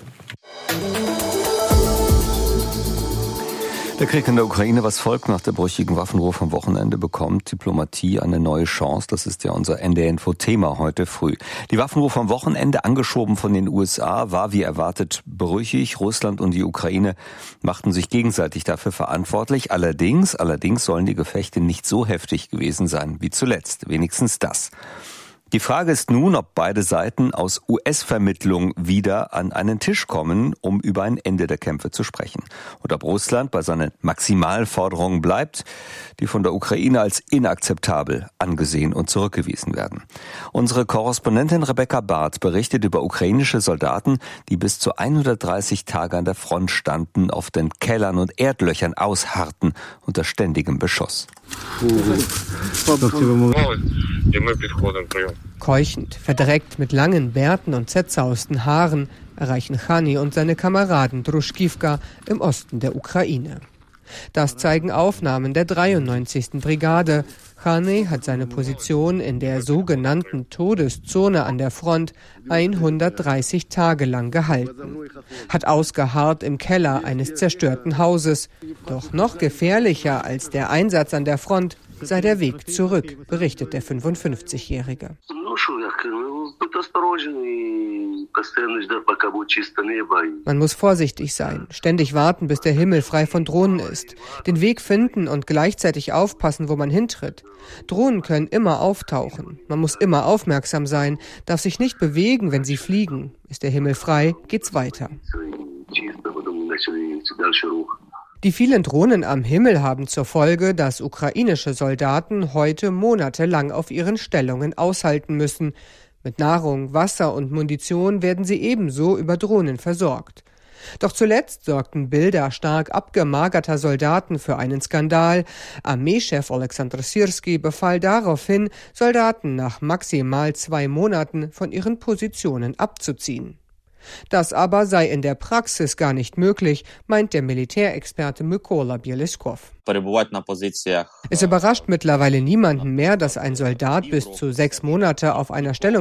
Der Krieg in der Ukraine, was folgt nach der brüchigen Waffenruhe vom Wochenende, bekommt Diplomatie eine neue Chance. Das ist ja unser N D R-Info-Thema heute früh. Die Waffenruhe vom Wochenende, angeschoben von den U S A, war wie erwartet brüchig. Russland und die Ukraine machten sich gegenseitig dafür verantwortlich. Allerdings, allerdings sollen die Gefechte nicht so heftig gewesen sein wie zuletzt. Wenigstens das. Die Frage ist nun, ob beide Seiten aus U S-Vermittlung wieder an einen Tisch kommen, um über ein Ende der Kämpfe zu sprechen. Und ob Russland bei seinen Maximalforderungen bleibt, die von der Ukraine als inakzeptabel angesehen und zurückgewiesen werden. Unsere Korrespondentin Rebecca Barth berichtet über ukrainische Soldaten, die bis zu hundertdreißig Tage an der Front standen, auf den Kellern und Erdlöchern ausharrten unter ständigem Beschuss. Keuchend, verdreckt mit langen Bärten und zerzausten Haaren erreichen Chani und seine Kameraden Druschkivka im Osten der Ukraine. Das zeigen Aufnahmen der dreiundneunzigsten Brigade. Khaney hat seine Position in der sogenannten Todeszone an der Front hundertdreißig Tage lang gehalten. Hat ausgeharrt im Keller eines zerstörten Hauses. Doch noch gefährlicher als der Einsatz an der Front sei der Weg zurück, berichtet der fünfundfünfzigjährige. Man muss vorsichtig sein, ständig warten, bis der Himmel frei von Drohnen ist, den Weg finden und gleichzeitig aufpassen, wo man hintritt. Drohnen können immer auftauchen. Man muss immer aufmerksam sein, darf sich nicht bewegen, wenn sie fliegen. Ist der Himmel frei, geht's weiter. Die vielen Drohnen am Himmel haben zur Folge, dass ukrainische Soldaten heute monatelang auf ihren Stellungen aushalten müssen. Mit Nahrung, Wasser und Munition werden sie ebenso über Drohnen versorgt. Doch zuletzt sorgten Bilder stark abgemagerter Soldaten für einen Skandal. Armeechef Oleksandr Syrski befahl daraufhin, Soldaten nach maximal zwei Monaten von ihren Positionen abzuziehen. Das aber sei in der Praxis gar nicht möglich, meint der Militärexperte Mykola Bieleskov. Es überrascht mittlerweile niemanden mehr, dass ein Soldat bis zu sechs Monate auf einer Stellung